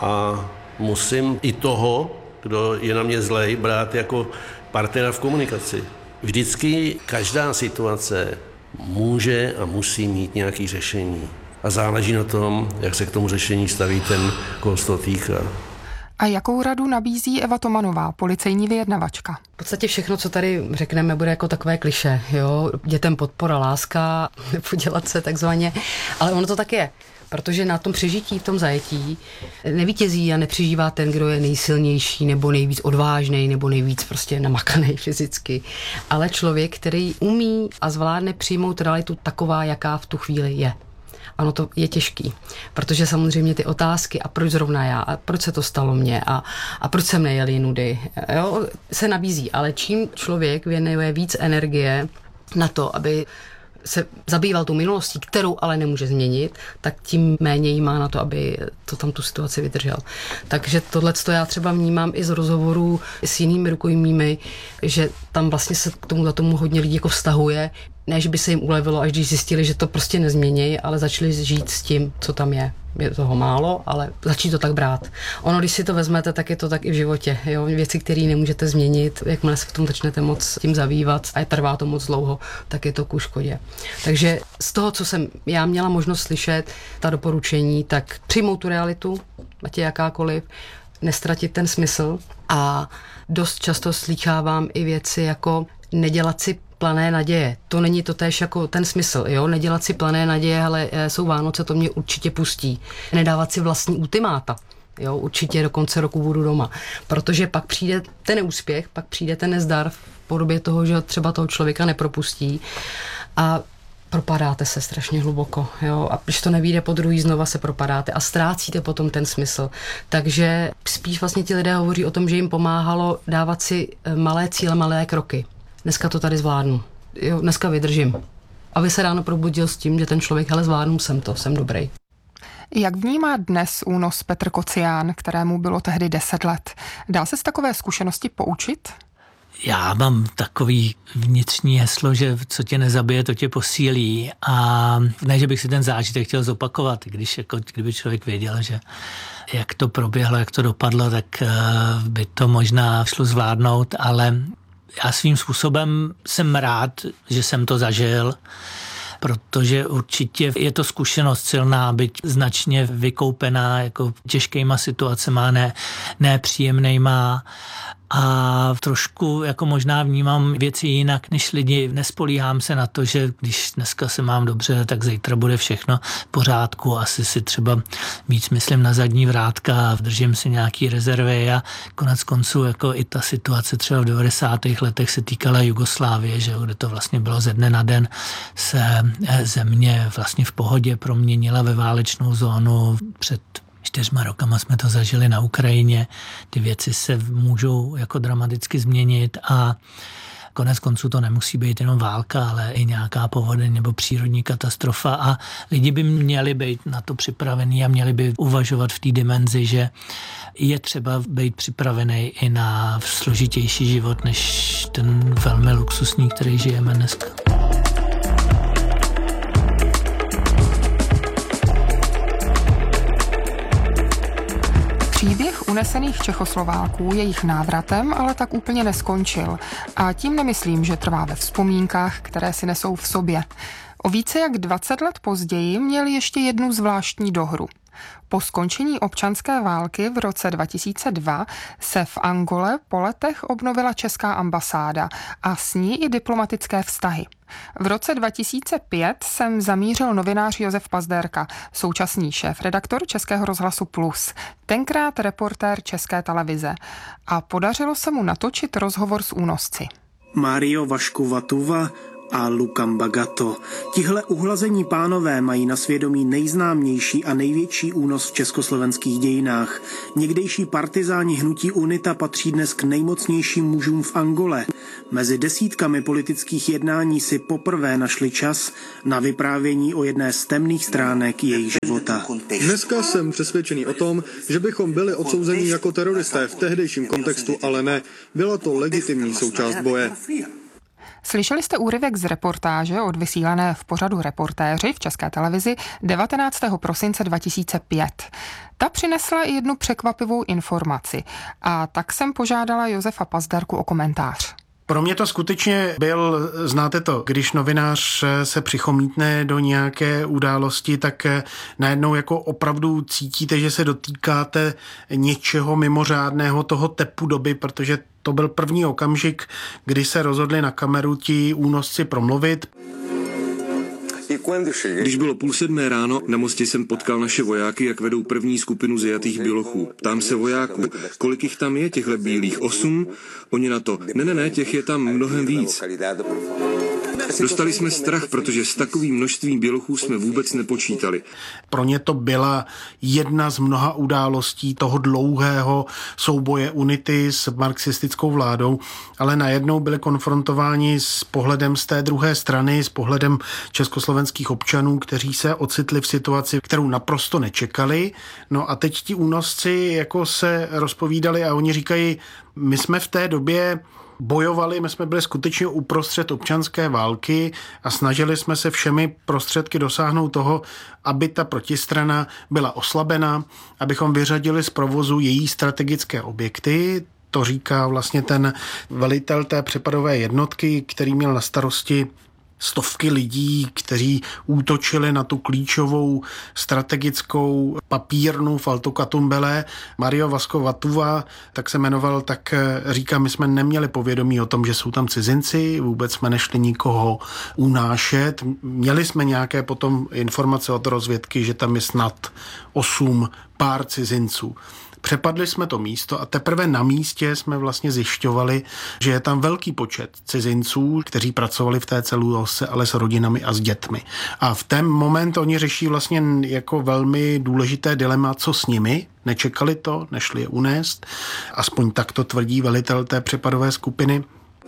A musím i toho, kdo je na mě zlej, brát jako partnera v komunikaci. Vždycky každá situace může a musí mít nějaké řešení. A záleží na tom, jak se k tomu řešení staví ten, koho se to týká. A jakou radu nabízí Eva Tomanová, policejní vyjednavačka? V podstatě všechno, co tady řekneme, bude jako takové klišé. Jo? Dětem podpora, láska, nepodělat se takzvaně. Ale ono to tak je. Protože na tom přežití, v tom zajetí nevítězí a nepřežívá ten, kdo je nejsilnější nebo nejvíc odvážný nebo nejvíc prostě namakaný fyzicky. Ale člověk, který umí a zvládne přijmout realitu taková, jaká v tu chvíli je. Ano, to je těžký, protože samozřejmě ty otázky a proč zrovna já, a proč se to stalo mně a, a proč jsem nejel jinudy, jo, se nabízí. Ale čím člověk věnuje víc energie na to, aby se zabýval tou minulostí, kterou ale nemůže změnit, tak tím méně jí má na to, aby to tam tu situaci vydržel. Takže tohleto já třeba vnímám i z rozhovorů s jinými rukojmími, že tam vlastně se k tomu, tomu hodně lidí jako vztahuje, ne, že by se jim ulevilo, až když zjistili, že to prostě nezmění, ale začali žít s tím, co tam je. Je toho málo, ale začít to tak brát. Ono, když si to vezmete, tak je to tak i v životě. Jo? Věci, které nemůžete změnit, jakmile se v tom začnete moc tím zabývat a trvá to moc dlouho, tak je to ku škodě. Takže z toho, co jsem já měla možnost slyšet, ta doporučení, tak přijmout tu realitu, ať je jakákoliv, nestratit ten smysl a dost často slýchávám i věci jako nedělat si plané naděje. To není to též jako ten smysl, jo? Nedělat si plané naděje, ale jsou Vánoce, to mě určitě pustí. Nedávat si vlastní ultimáta. Jo? Určitě do konce roku budu doma. Protože pak přijde ten neúspěch, pak přijde ten nezdar v podobě toho, že třeba toho člověka nepropustí a propadáte se strašně hluboko. Jo? A když to nevyjde po druhý, znova se propadáte a ztrácíte potom ten smysl. Takže spíš vlastně ti lidé hovoří o tom, že jim pomáhalo dávat si malé cíle, malé kroky. Dneska to tady zvládnu. Jo, dneska vydržím. Aby se ráno probudil s tím, že ten člověk, hele, zvládnu jsem to, jsem dobrý. Jak vnímá dnes únos Petr Kocián, kterému bylo tehdy deset let? Dá se z takové zkušenosti poučit? Já mám takový vnitřní heslo, že co tě nezabije, to tě posílí. A ne, že bych si ten zážitek chtěl zopakovat, když jako, kdyby člověk věděl, že jak to proběhlo, jak to dopadlo, tak by to možná šlo zvládnout, ale já svým způsobem jsem rád, že jsem to zažil, protože určitě je to zkušenost silná, byť značně vykoupená jako těžkýma situacema, ne, nepříjemnejma. A trošku jako možná vnímám věci jinak než lidi. Nespolíhám se na to, že když dneska se mám dobře, tak zítra bude všechno v pořádku. Asi si třeba víc myslím na zadní vrátka a držím si nějaký rezervy a konec konců jako i ta situace třeba v devadesátých letech se týkala Jugoslávie, že kde to vlastně bylo ze dne na den, se země vlastně v pohodě proměnila ve válečnou zónu. Před čtyřma rokama jsme to zažili na Ukrajině. Ty věci se můžou jako dramaticky změnit a konec konců to nemusí být jenom válka, ale i nějaká povodeň nebo přírodní katastrofa a lidi by měli být na to připravení a měli by uvažovat v té dimenzi, že je třeba být připravený i na složitější život, než ten velmi luxusní, který žijeme dneska. Příběh unesených Čechoslováků jejich návratem ale tak úplně neskončil. A tím nemyslím, že trvá ve vzpomínkách, které si nesou v sobě. O více jak dvacet let později měl ještě jednu zvláštní dohru. Po skončení občanské války v roce dva tisíce dva se v Angole po letech obnovila česká ambasáda a s ní i diplomatické vztahy. V roce dva tisíce pět sem zamířil novinář Josef Pazdérka, současný šéfredaktor Českého rozhlasu Plus, tenkrát reportér České televize, a podařilo se mu natočit rozhovor s únosci. Mario Vašku Vatuva a Lukam Bagato. Tihle uhlazení pánové mají na svědomí nejznámější a největší únos v československých dějinách. Někdejší partizáni hnutí UNITA patří dnes k nejmocnějším mužům v Angole. Mezi desítkami politických jednání si poprvé našli čas na vyprávění o jedné z temných stránek jejich života. Dneska jsem přesvědčený o tom, že bychom byli odsouzeni jako teroristé v tehdejším kontextu, ale ne. Byla to legitimní součást boje. Slyšeli jste úryvek z reportáže odvysílané v pořadu Reportéři v České televizi devatenáctého prosince dva tisíce pět. Ta přinesla i jednu překvapivou informaci a tak jsem požádala Josefa Pazdérku o komentář. Pro mě to skutečně byl, znáte to, když novinář se přichomítne do nějaké události, tak najednou jako opravdu cítíte, že se dotýkáte něčeho mimořádného, toho tepu doby, protože to byl první okamžik, kdy se rozhodli na kameru ti únosci promluvit. Když bylo půl sedmé ráno, na mostě jsem potkal naše vojáky, jak vedou první skupinu zajatých bělochů. Ptám se vojáků, kolik jich tam je, těchhle bílých? Osm? Oni na to, ne, ne, ne, těch je tam mnohem víc. Dostali jsme strach, protože s takovým množstvím bělochů jsme vůbec nepočítali. Pro ně to byla jedna z mnoha událostí toho dlouhého souboje UNITY s marxistickou vládou, ale najednou byli konfrontováni s pohledem z té druhé strany, s pohledem československých občanů, kteří se ocitli v situaci, kterou naprosto nečekali. No a teď ti únosci jako se rozpovídali a oni říkají, my jsme v té době bojovali, my jsme byli skutečně uprostřed občanské války a snažili jsme se všemi prostředky dosáhnout toho, aby ta protistrana byla oslabena, abychom vyřadili z provozu její strategické objekty. To říká vlastně ten velitel té přepadové jednotky, který měl na starosti stovky lidí, kteří útočili na tu klíčovou strategickou papírnu v Altokatumbele. Mario Vasko Vatuva, tak se jmenoval, tak říká, my jsme neměli povědomí o tom, že jsou tam cizinci, vůbec jsme nešli nikoho unášet. Měli jsme nějaké potom informace od rozvědky, že tam je snad osm pár cizinců. Přepadli jsme to místo a teprve na místě jsme vlastně zjišťovali, že je tam velký počet cizinců, kteří pracovali v té celulose, ale s rodinami a s dětmi. A v ten moment oni řeší vlastně jako velmi důležité dilema, co s nimi. Nečekali to, nešli je unést. Aspoň tak to tvrdí velitel té přepadové skupiny.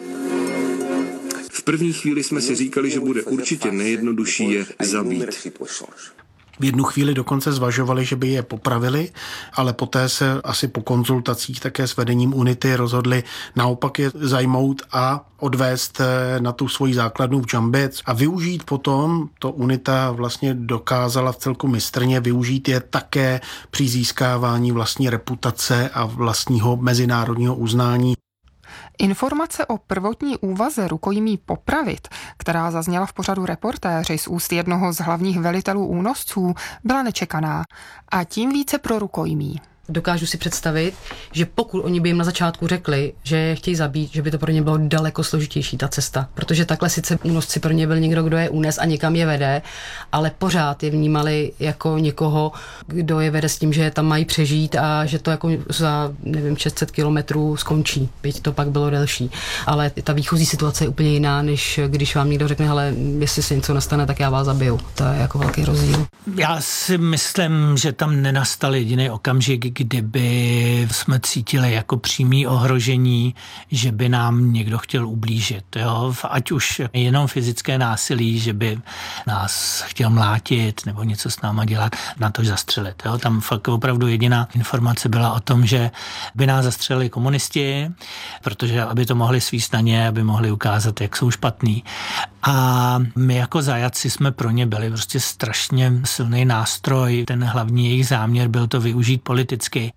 V první chvíli jsme si říkali, že bude určitě nejjednodušší je zabít. V jednu chvíli dokonce zvažovali, že by je popravili, ale poté se asi po konzultacích také s vedením UNITY rozhodli naopak je zajmout a odvést na tu svoji základnu v Džambec a využít potom, to UNITA vlastně dokázala v celku mistrně, využít je také při získávání vlastní reputace a vlastního mezinárodního uznání. Informace o prvotní úvaze rukojmí popravit, která zazněla v pořadu Reportéři z úst jednoho z hlavních velitelů únosců, byla nečekaná a tím více pro rukojmí. Dokážu si představit, že pokud oni by jim na začátku řekli, že je chtějí zabít, že by to pro ně bylo daleko složitější ta cesta, protože takhle sice únosci pro ně byl někdo, kdo je únes a někam je vede, ale pořád je vnímali jako někoho, kdo je vede s tím, že tam mají přežít a že to jako za, nevím, šest set kilometrů skončí, byť to pak bylo delší. Ale ta výchozí situace je úplně jiná, než když vám někdo řekne, hele, jestli se něco nastane, tak já vás zabiju. To je jako velký rozdíl. Já si myslím, že tam nenastal jediný okamžik, kdyby jsme cítili jako přímý ohrožení, že by nám někdo chtěl ublížit. Jo? Ať už jenom fyzické násilí, že by nás chtěl mlátit nebo něco s náma dělat, na to zastřelit. Jo? Tam fakt opravdu jediná informace byla o tom, že by nás zastřelili komunisti, protože aby to mohli svíst na ně, aby mohli ukázat, jak jsou špatný. A my jako zajatci jsme pro ně byli prostě strašně silný nástroj. Ten hlavní jejich záměr byl to využít politicky.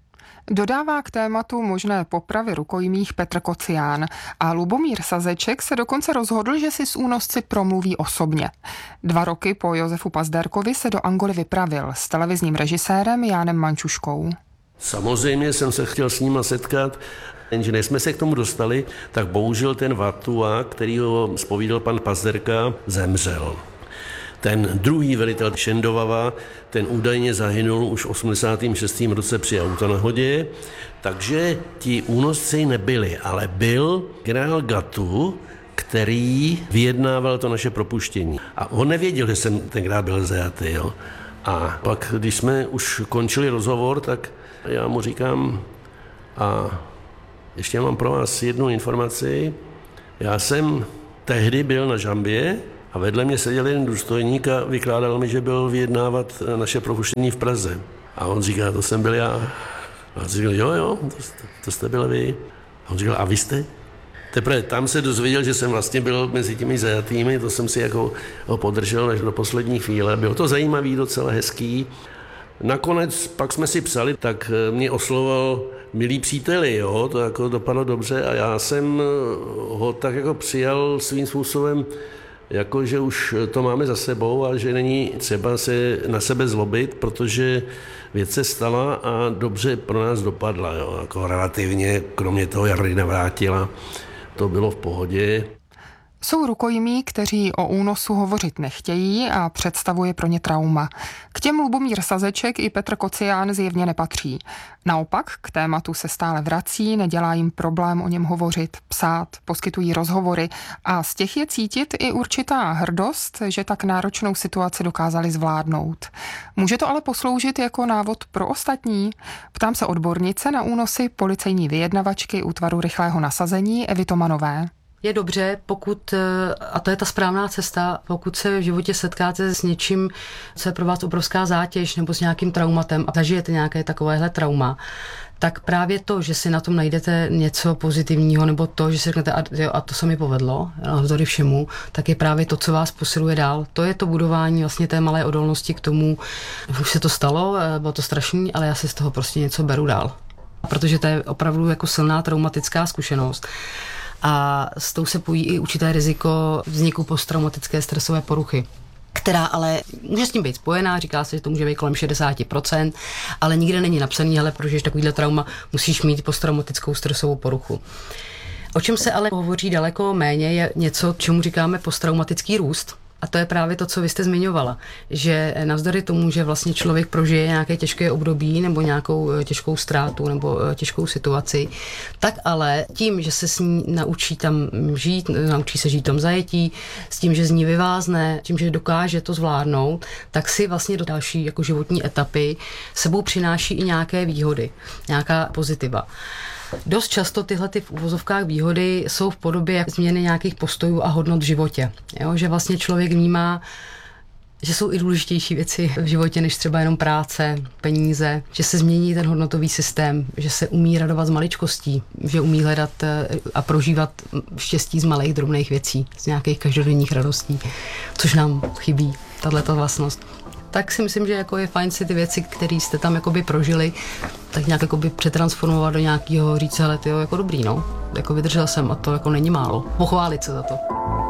Dodává k tématu možné popravy rukojmích Petr Kocián a Lubomír Sazeček se dokonce rozhodl, že si s únosci promluví osobně. Dva roky po Josefu Pazderkovi se do Angoly vypravil s televizním režisérem Jánem Mančuškou. Samozřejmě jsem se chtěl s nima setkat, jenže než jsme se k tomu dostali, tak bohužel ten Vatua, který ho zpovídal pan Pazderka, zemřel. Ten druhý velitel Šendovava, ten údajně zahynul už v osmdesátém šestém roce při autonehodě, takže ti únosci nebyli, ale byl generál Gatu, který vyjednával to naše propuštění. A on nevěděl, že jsem tenkrát byl zajatý. Jo? A pak, když jsme už končili rozhovor, tak já mu říkám, a ještě mám pro vás jednu informaci. Já jsem tehdy byl na žambě a vedle mě seděl jeden důstojník a vykládal mi, že byl vyjednávat naše propuštění v Praze. A on říká, to jsem byl já. A on říkal, jo, jo, to, to jste byl vy. A on říkal, a vy jste? Teprve tam se dozvěděl, že jsem vlastně byl mezi těmi zajatými, to jsem si jako ho podržel až do poslední chvíle. Bylo to zajímavý, docela hezký. Nakonec pak jsme si psali, tak mě oslovoval milí příteli, jo, to jako dopadlo dobře a já jsem ho tak jako přijal svým způsobem, jako že už to máme za sebou a že není třeba se na sebe zlobit, protože věc se stala a dobře pro nás dopadla, jo, jako relativně, kromě toho Jardy navrátila, to bylo v pohodě. Jsou rukojmí, kteří o únosu hovořit nechtějí a představuje pro ně trauma. K těm Lubomír Sazeček i Petr Kocián zjevně nepatří. Naopak k tématu se stále vrací, nedělá jim problém o něm hovořit, psát, poskytují rozhovory a z těch je cítit i určitá hrdost, že tak náročnou situaci dokázali zvládnout. Může to ale posloužit jako návod pro ostatní? Ptám se odbornice na únosy policejní vyjednavačky útvaru rychlého nasazení Evy Tomanové. Je dobře, pokud, a to je ta správná cesta, pokud se v životě setkáte s něčím, co je pro vás obrovská zátěž nebo s nějakým traumatem a zažijete nějaké takovéhle trauma, tak právě to, že si na tom najdete něco pozitivního nebo to, že si řeknete, a, jo, a to se mi povedlo, navzdory všemu, tak je právě to, co vás posiluje dál. To je to budování vlastně té malé odolnosti k tomu, už se to stalo, bylo to strašný, ale já si z toho prostě něco beru dál. Protože to je opravdu jako silná traumatická zkušenost. A s tou se pojí i určité riziko vzniku posttraumatické stresové poruchy, která ale může s tím být spojená, říká se, že to může být kolem šedesát procent, ale nikde není napsaný, hele, protože takovýhle trauma musíš mít posttraumatickou stresovou poruchu. O čem se ale hovoří daleko méně, je něco, čemu říkáme posttraumatický růst. A to je právě to, co vy jste zmiňovala, že navzdory tomu, že vlastně člověk prožije nějaké těžké období nebo nějakou těžkou ztrátu nebo těžkou situaci, tak ale tím, že se s ní naučí tam žít, naučí se žít v tom zajetí, s tím, že z ní vyvázne, tím, že dokáže to zvládnout, tak si vlastně do další jako životní etapy sebou přináší i nějaké výhody, nějaká pozitiva. Dost často tyhle ty v uvozovkách výhody jsou v podobě změny nějakých postojů a hodnot v životě. Jo? Že vlastně člověk vnímá, že jsou i důležitější věci v životě, než třeba jenom práce, peníze, že se změní ten hodnotový systém, že se umí radovat z maličkostí, že umí hledat a prožívat štěstí z malých drobných věcí, z nějakých každodenních radostí, což nám chybí, tato vlastnost. Tak si myslím, že jako je fajn si ty věci, které jste tam jakoby prožili, tak nějak jakoby přetransformovat do nějakého říct, hele, tyjo, jako dobrý, no. Jako vydržel jsem a to jako není málo. Pochválit se za to.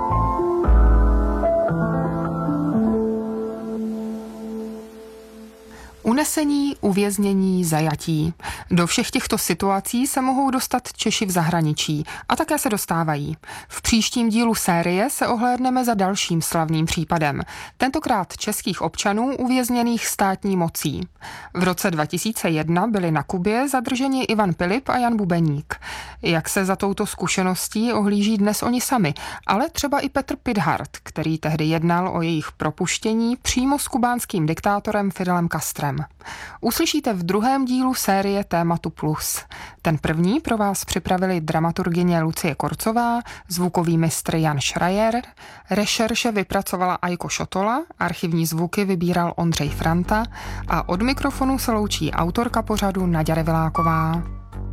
Unesení, uvěznění, zajatí. Do všech těchto situací se mohou dostat Češi v zahraničí a také se dostávají. V příštím dílu série se ohlédneme za dalším slavným případem, tentokrát českých občanů uvězněných státní mocí. V roce dva tisíce jedna byli na Kubě zadrženi Ivan Pilip a Jan Bubeník. Jak se za touto zkušeností ohlíží dnes oni sami, ale třeba i Petr Pithart, který tehdy jednal o jejich propuštění přímo s kubánským diktátorem Fidelem Castrem. Uslyšíte v druhém dílu série Tématu Plus. Ten první pro vás připravili dramaturgyně Lucie Korcová, zvukový mistr Jan Schreier, rešerše vypracovala Ajko Šotola, archivní zvuky vybíral Ondřej Franta a od mikrofonu se loučí autorka pořadu Naďa Reviláková.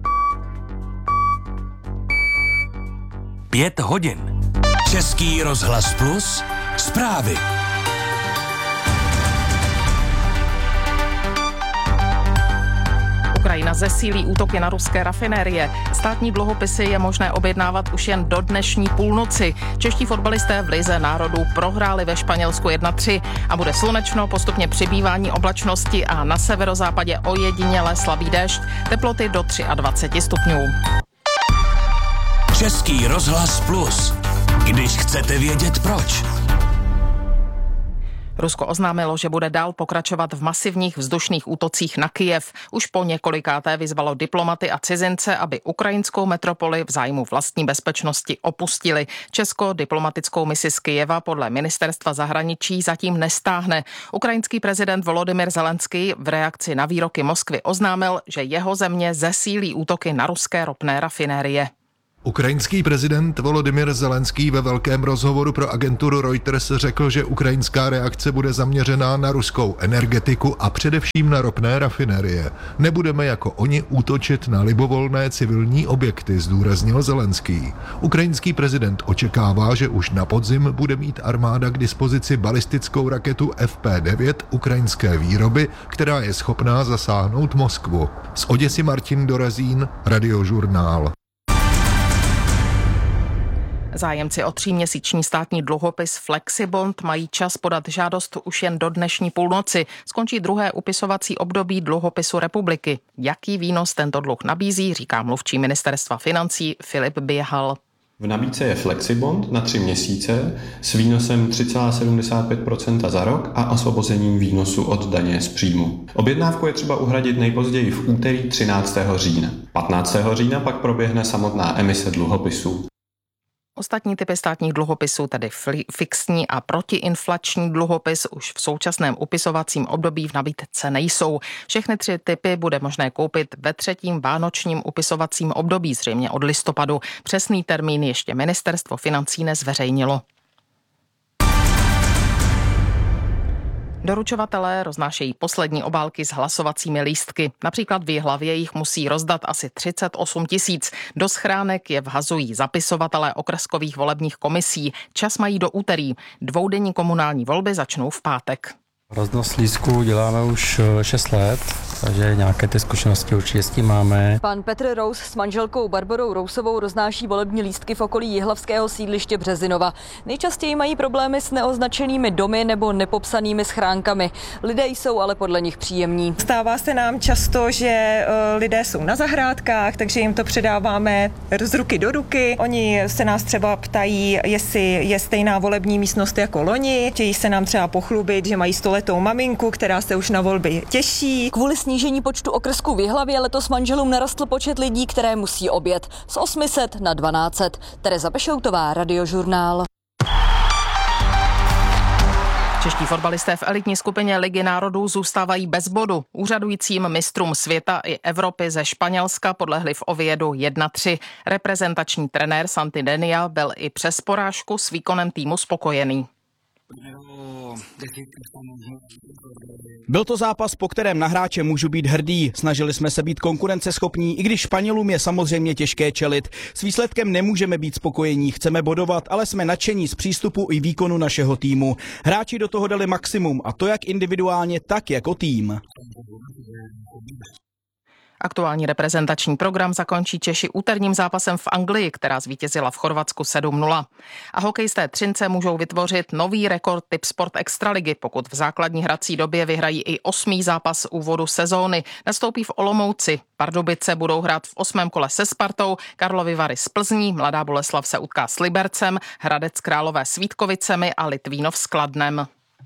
Pět hodin. Český rozhlas Plus. Zprávy. Ukrajina Ukrajina zesílí útoky na ruské rafinérie. Státní dluhopisy je možné objednávat už jen do dnešní půlnoci. Čeští fotbalisté v lize národů prohráli ve Španělsku jedna tři a bude slunečno, postupně přibývání oblačnosti a na severozápadě ojediněle slabý déšť, teploty do dvacet tři stupňů. Český rozhlas Plus. Když chcete vědět proč. Rusko oznámilo, že bude dál pokračovat v masivních vzdušných útocích na Kyjev. Už po několikáté vyzvalo diplomaty a cizince, aby ukrajinskou metropoli v zájmu vlastní bezpečnosti opustili. Česko diplomatickou misi z Kyjeva podle ministerstva zahraničí zatím nestáhne. Ukrajinský prezident Volodymyr Zelenský v reakci na výroky Moskvy oznámil, že jeho země zesílí útoky na ruské ropné rafinérie. Ukrajinský prezident Volodymyr Zelenský ve velkém rozhovoru pro agenturu Reuters řekl, že ukrajinská reakce bude zaměřená na ruskou energetiku a především na ropné rafinérie. Nebudeme jako oni útočit na libovolné civilní objekty, zdůraznil Zelenský. Ukrajinský prezident očekává, že už na podzim bude mít armáda k dispozici balistickou raketu F P devět ukrajinské výroby, která je schopná zasáhnout Moskvu. Z Oděsy Martin Dorazín, Radiožurnál. Zájemci o tříměsíční státní dluhopis Flexibond mají čas podat žádost už jen do dnešní půlnoci. Skončí druhé upisovací období dluhopisu republiky. Jaký výnos tento dluh nabízí, říká mluvčí ministerstva financí Filip Běhal. V nabídce je Flexibond na tři měsíce s výnosem tři celá sedmdesát pět procenta za rok a osvobozením výnosu od daně z příjmu. Objednávku je třeba uhradit nejpozději v úterý třináctého října. patnáctého října pak proběhne samotná emise dluhopisů. Ostatní typy státních dluhopisů, tedy fixní a protiinflační dluhopis, už v současném upisovacím období v nabídce nejsou. Všechny tři typy bude možné koupit ve třetím vánočním upisovacím období, zřejmě od listopadu. Přesný termín ještě ministerstvo financí nezveřejnilo. Doručovatelé roznášejí poslední obálky s hlasovacími lístky. Například v Jihlavě jich musí rozdat asi třicet osm tisíc. Do schránek je vhazují zapisovatelé okrskových volebních komisí. Čas mají do úterý. Dvoudenní komunální volby začnou v pátek. Roznos lístků děláme už šest let, takže nějaké ty zkušenosti určitě s tím máme. Pan Petr Rous s manželkou Barborou Rousovou roznáší volební lístky v okolí jihlavského sídliště Březinova. Nejčastěji mají problémy s neoznačenými domy nebo nepopsanými schránkami. Lidé jsou ale podle nich příjemní. Stává se nám často, že lidé jsou na zahrádkách, takže jim to předáváme z ruky do ruky. Oni se nás třeba ptají, jestli je stejná volební místnost jako loni. Chtějí se nám třeba pochlubit, že mají sto letou maminku, která se už na volby těší. Kvůli snížení počtu okrsků v Jihlavě letos manželům narostl počet lidí, které musí objet. Z osm set na dvanáct set. Tereza Bešoutová, Radiožurnál. Čeští fotbalisté v elitní skupině Ligy národů zůstávají bez bodu. Úřadujícím mistrům světa i Evropy ze Španělska podlehli v Oviedu jedna tři. Reprezentační trenér Santi Denia byl i přes porážku s výkonem týmu spokojený. Byl to zápas, po kterém na hráče můžu být hrdý. Snažili jsme se být konkurenceschopní, i když Španělům je samozřejmě těžké čelit. S výsledkem nemůžeme být spokojení, chceme bodovat, ale jsme nadšení z přístupu i výkonu našeho týmu. Hráči do toho dali maximum, a to jak individuálně, tak jako tým. Aktuální reprezentační program zakončí Češi úterním zápasem v Anglii, která zvítězila v Chorvatsku sedm nula. A hokejisté Třince můžou vytvořit nový rekord Tipsport Extraligy, pokud v základní hrací době vyhrají i osmý zápas úvodu sezóny. Nastoupí v Olomouci. Pardubice budou hrát v osmém kole se Spartou, Karlovy Vary s Plzní, Mladá Boleslav se utká s Libercem, Hradec Králové s Vítkovicemi a Litvínov s Kladnem.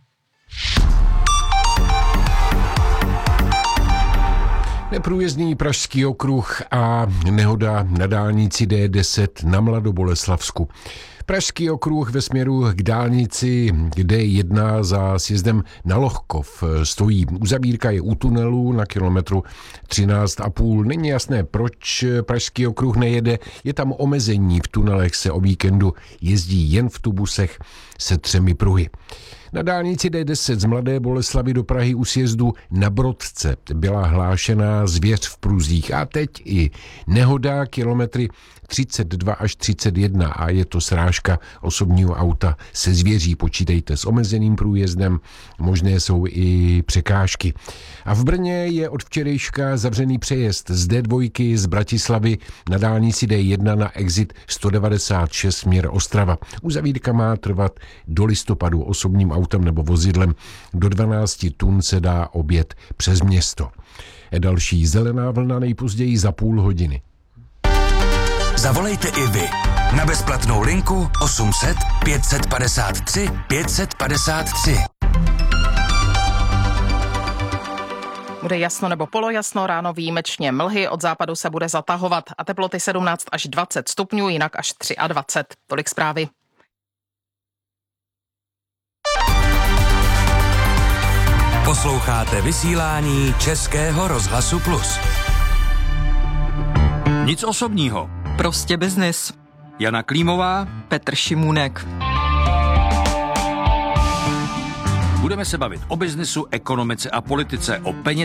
Neprůjezdný Pražský okruh a nehoda na dálnici D deset na Mladoboleslavsku. Pražský okruh ve směru k dálnici D jedna za sjezdem na Lohkov stojí. Uzavírka je u tunelu na kilometru třináct a půl. Není jasné, proč Pražský okruh nejede. Je tam omezení, v tunelech se o víkendu jezdí jen v tubusech se třemi pruhy. Na dálnici D deset z Mladé Boleslavi do Prahy u sjezdu na Brodce byla hlášená zvěř v průzích a teď i nehoda kilometry třicet dva až třicet jedna a je to srážka osobního auta se zvěří. Počítejte s omezeným průjezdem, možné jsou i překážky. A v Brně je od včerejška zavřený přejezd z D dva z Bratislavy na dálnici D jedna na exit sto devadesát šest směr Ostrava. Uzavírka má trvat do listopadu. Osobním autem nebo vozidlem do dvanáct tun se dá objet přes město. Další zelená vlna nejpozději za půl hodiny. Zavolejte i vy na bezplatnou linku osm set pět padesát tři pět padesát tři. Bude jasno nebo polojasno, ráno výjimečně mlhy, od západu se bude zatahovat a teploty sedmnáct až dvacet stupňů, jinak až dvacet tři. Tolik zprávy. Posloucháte vysílání Českého rozhlasu Plus. Nic osobního. Prostě biznis. Jana Klímová, Petr Šimůnek. Budeme se bavit o biznisu, ekonomice a politice, o penězích